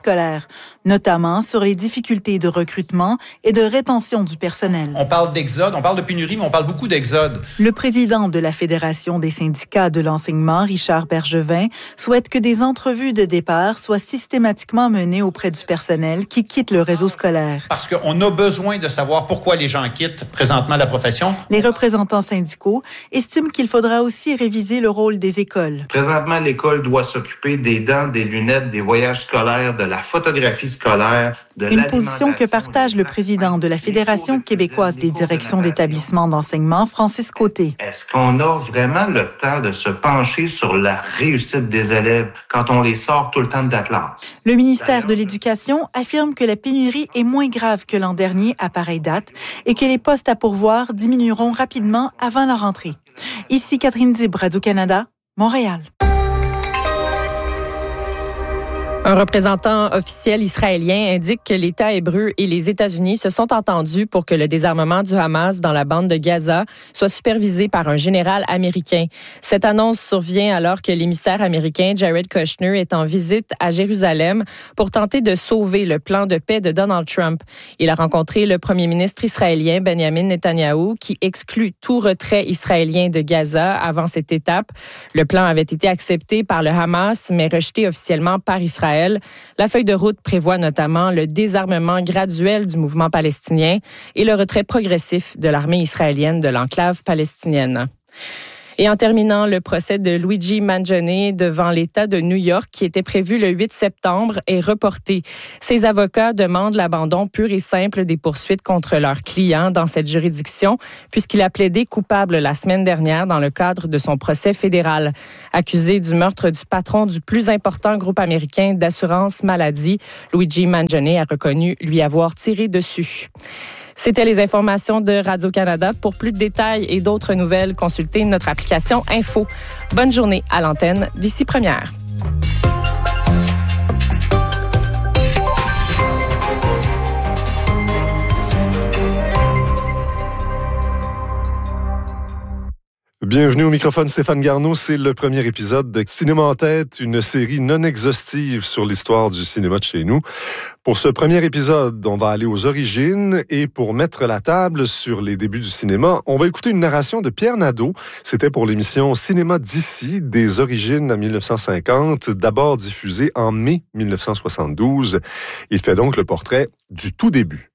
notamment sur les difficultés de recrutement et de rétention du personnel. On parle d'exode, on parle de pénurie, mais on parle beaucoup d'exode. Le président de la Fédération des syndicats de l'enseignement, Richard Bergevin, souhaite que des entrevues de départ soient systématiquement menées auprès du personnel qui quitte le réseau scolaire. Parce qu'on a besoin de savoir pourquoi les gens quittent présentement la profession. Les représentants syndicaux estiment qu'il faudra aussi réviser le rôle des écoles. Présentement, l'école doit s'occuper des dents, des lunettes, des voyages scolaires, de la photographie scolaire, de Une position que partage le président de la Fédération québécoise des directions d'établissements d'enseignement, Francis Côté. Est-ce qu'on a vraiment le temps de se pencher sur la réussite des élèves quand on les sort tout le temps de la classe? Le ministère de l'Éducation affirme que la pénurie est moins grave que l'an dernier à pareille date et que les postes à pourvoir diminueront rapidement avant la rentrée. Ici Catherine Dib, Radio-Canada, Montréal. Un représentant officiel israélien indique que l'État hébreu et les États-Unis se sont entendus pour que le désarmement du Hamas dans la bande de Gaza soit supervisé par un général américain. Cette annonce survient alors que l'émissaire américain Jared Kushner est en visite à Jérusalem pour tenter de sauver le plan de paix de Donald Trump. Il a rencontré le premier ministre israélien Benjamin Netanyahou qui exclut tout retrait israélien de Gaza avant cette étape. Le plan avait été accepté par le Hamas mais rejeté officiellement par Israël. La feuille de route prévoit notamment le désarmement graduel du mouvement palestinien et le retrait progressif de l'armée israélienne de l'enclave palestinienne. Et en terminant, le procès de Luigi Mangione devant l'État de New York, qui était prévu le 8 septembre, est reporté. Ses avocats demandent l'abandon pur et simple des poursuites contre leurs clients dans cette juridiction, puisqu'il a plaidé coupable la semaine dernière dans le cadre de son procès fédéral. Accusé du meurtre du patron du plus important groupe américain d'assurance maladie, Luigi Mangione a reconnu lui avoir tiré dessus. C'était les informations de Radio-Canada. Pour plus de détails et d'autres nouvelles, consultez notre application Info. Bonne journée à l'antenne d'ici première. Bienvenue au microphone, Stéphane Garneau. C'est le premier épisode de Cinéma en tête, une série non exhaustive sur l'histoire du cinéma de chez nous. Pour ce premier épisode, on va aller aux origines et pour mettre la table sur les débuts du cinéma, on va écouter une narration de Pierre Nadeau. C'était pour l'émission Cinéma d'ici, des origines à 1950, d'abord diffusée en mai 1972. Il fait donc le portrait du tout début.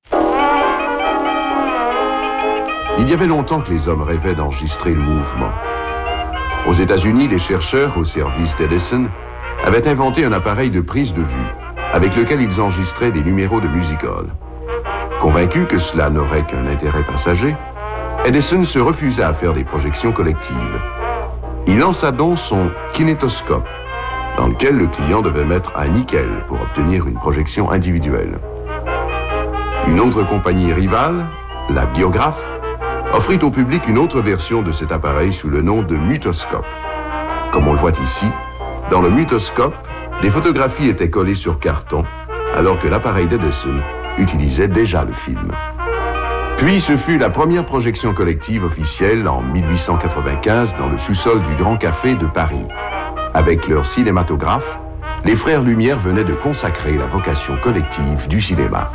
Il y avait longtemps que les hommes rêvaient d'enregistrer le mouvement. Aux États-Unis, les chercheurs au service d'Edison avaient inventé un appareil de prise de vue avec lequel ils enregistraient des numéros de music-hall. Convaincu que cela n'aurait qu'un intérêt passager, Edison se refusa à faire des projections collectives. Il lança donc son kinétoscope, dans lequel le client devait mettre un nickel pour obtenir une projection individuelle. Une autre compagnie rivale, la Biographe, offrit au public une autre version de cet appareil sous le nom de mutoscope. Comme on le voit ici, dans le mutoscope, les photographies étaient collées sur carton, alors que l'appareil d'Edison utilisait déjà le film. Puis ce fut la première projection collective officielle en 1895 dans le sous-sol du Grand Café de Paris. Avec leur cinématographe, les frères Lumière venaient de consacrer la vocation collective du cinéma.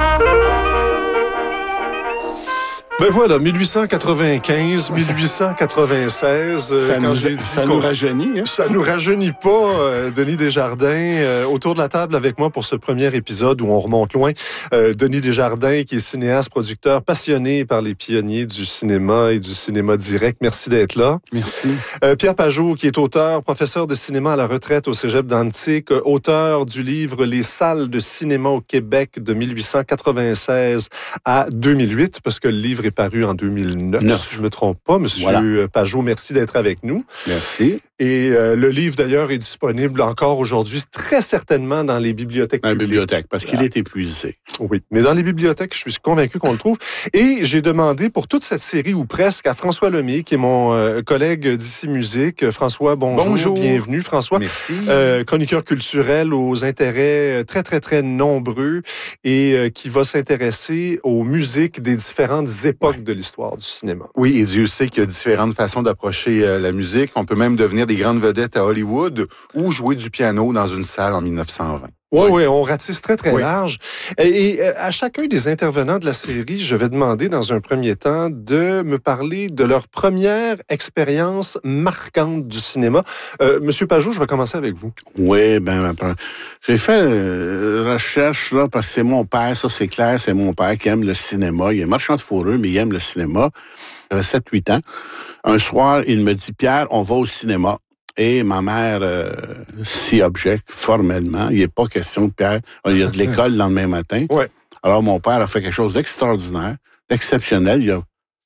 Ben voilà, 1895, 1896. Ça nous rajeunit. Hein? Ça nous rajeunit pas. Denis Desjardins, autour de la table avec moi pour ce premier épisode où on remonte loin. Denis Desjardins, qui est cinéaste, producteur, passionné par les pionniers du cinéma et du cinéma direct. Merci d'être là. Merci. Pierre Pajot, qui est auteur, professeur de cinéma à la retraite au Cégep d'Antique, auteur du livre Les salles de cinéma au Québec de 1896 à 2008, parce que le livre est paru en 2009, si je ne me trompe pas. Monsieur Pajot, merci d'être avec nous. Merci. Et le livre, d'ailleurs, est disponible encore aujourd'hui, très certainement dans les bibliothèques publiques. Bibliothèque, parce qu'il est épuisé. Oui, mais dans les bibliothèques, je suis convaincu qu'on le trouve. Et j'ai demandé pour toute cette série, ou presque, à François Lemay, qui est mon collègue d'Ici Musique. François, bonjour. Bienvenue, François. Merci. Chroniqueur culturel aux intérêts très, très, très nombreux et qui va s'intéresser aux musiques des différentes époques de l'histoire du cinéma. Oui, et Dieu sait qu'il y a différentes façons d'approcher la musique. On peut même devenir des grandes vedettes à Hollywood ou jouer du piano dans une salle en 1920. Oui, on ratisse très, très large. Et à chacun des intervenants de la série, je vais demander dans un premier temps de me parler de leur première expérience marquante du cinéma. Monsieur Pajot, je vais commencer avec vous. Oui, j'ai fait recherche là parce que c'est mon père, ça c'est clair, c'est mon père qui aime le cinéma. Il est marchand de fourrure, mais il aime le cinéma. J'avais 7-8 ans. Un soir, il me dit, Pierre, on va au cinéma. Et ma mère s'y objecte formellement. Il n'est pas question de Pierre. Il y a de l'école le lendemain matin. Ouais. Alors, mon père a fait quelque chose d'extraordinaire, d'exceptionnel. Il a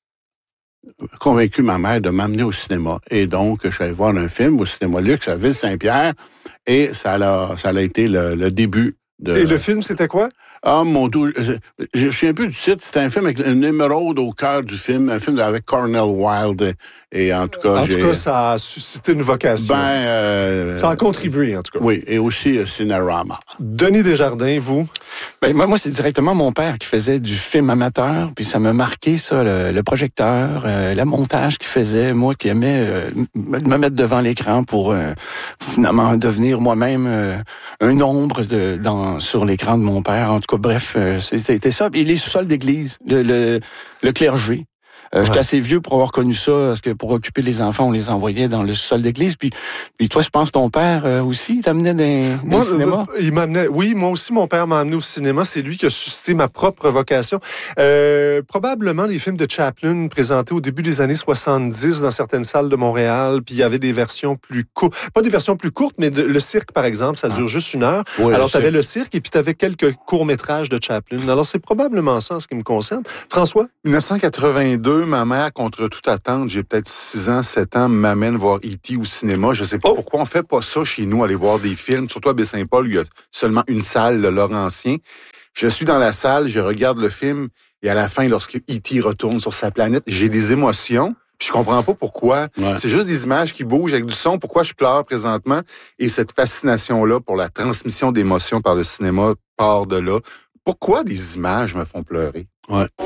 convaincu ma mère de m'amener au cinéma. Et donc, je suis allé voir un film au cinéma Luxe à Ville-Saint-Pierre. Et ça a été le début de... Et le film, c'était quoi? Ah, mon Dieu, je me souviens un peu du titre. C'était un film avec une émeraude au cœur du film, un film avec Cornel Wilde. Et en tout cas, ça a suscité une vocation. Ça a contribué, en tout cas. Oui, et aussi Cinérama. Denis Desjardins, vous? Moi, c'est directement mon père qui faisait du film amateur, puis ça m'a marqué, ça, le projecteur, le montage qu'il faisait, moi qui aimais me mettre devant l'écran pour finalement devenir moi-même un ombre sur l'écran de mon père. En tout cas, bref, c'était ça. Et les sous-sols d'église, le clergé. J'étais assez vieux pour avoir connu ça, parce que pour occuper les enfants, on les envoyait dans le sol d'église. Puis toi, je pense ton père aussi t'amenait dans le cinéma? Il m'amenait. Oui, moi aussi, mon père m'a amené au cinéma. C'est lui qui a suscité ma propre vocation. Probablement les films de Chaplin présentés au début des années 70 dans certaines salles de Montréal. Puis il y avait des versions plus courtes. Pas des versions plus courtes, mais le cirque, par exemple, ça dure juste 1 heure. Oui, alors, tu avais le cirque et puis tu avais quelques courts-métrages de Chaplin. Alors, c'est probablement ça en ce qui me concerne. François? 1982, ma mère, contre toute attente, j'ai peut-être 6 ans, 7 ans, m'amène voir E.T. au cinéma. Je sais pas pourquoi on fait pas ça chez nous, aller voir des films. Surtout à Baie-Saint-Paul, il y a seulement une salle, le Laurentien. Je suis dans la salle, je regarde le film, et à la fin, lorsque E.T. retourne sur sa planète, j'ai des émotions. Puis je comprends pas pourquoi. Ouais. C'est juste des images qui bougent avec du son. Pourquoi je pleure présentement? Et cette fascination-là pour la transmission d'émotions par le cinéma part de là. Pourquoi des images me font pleurer? Ouais.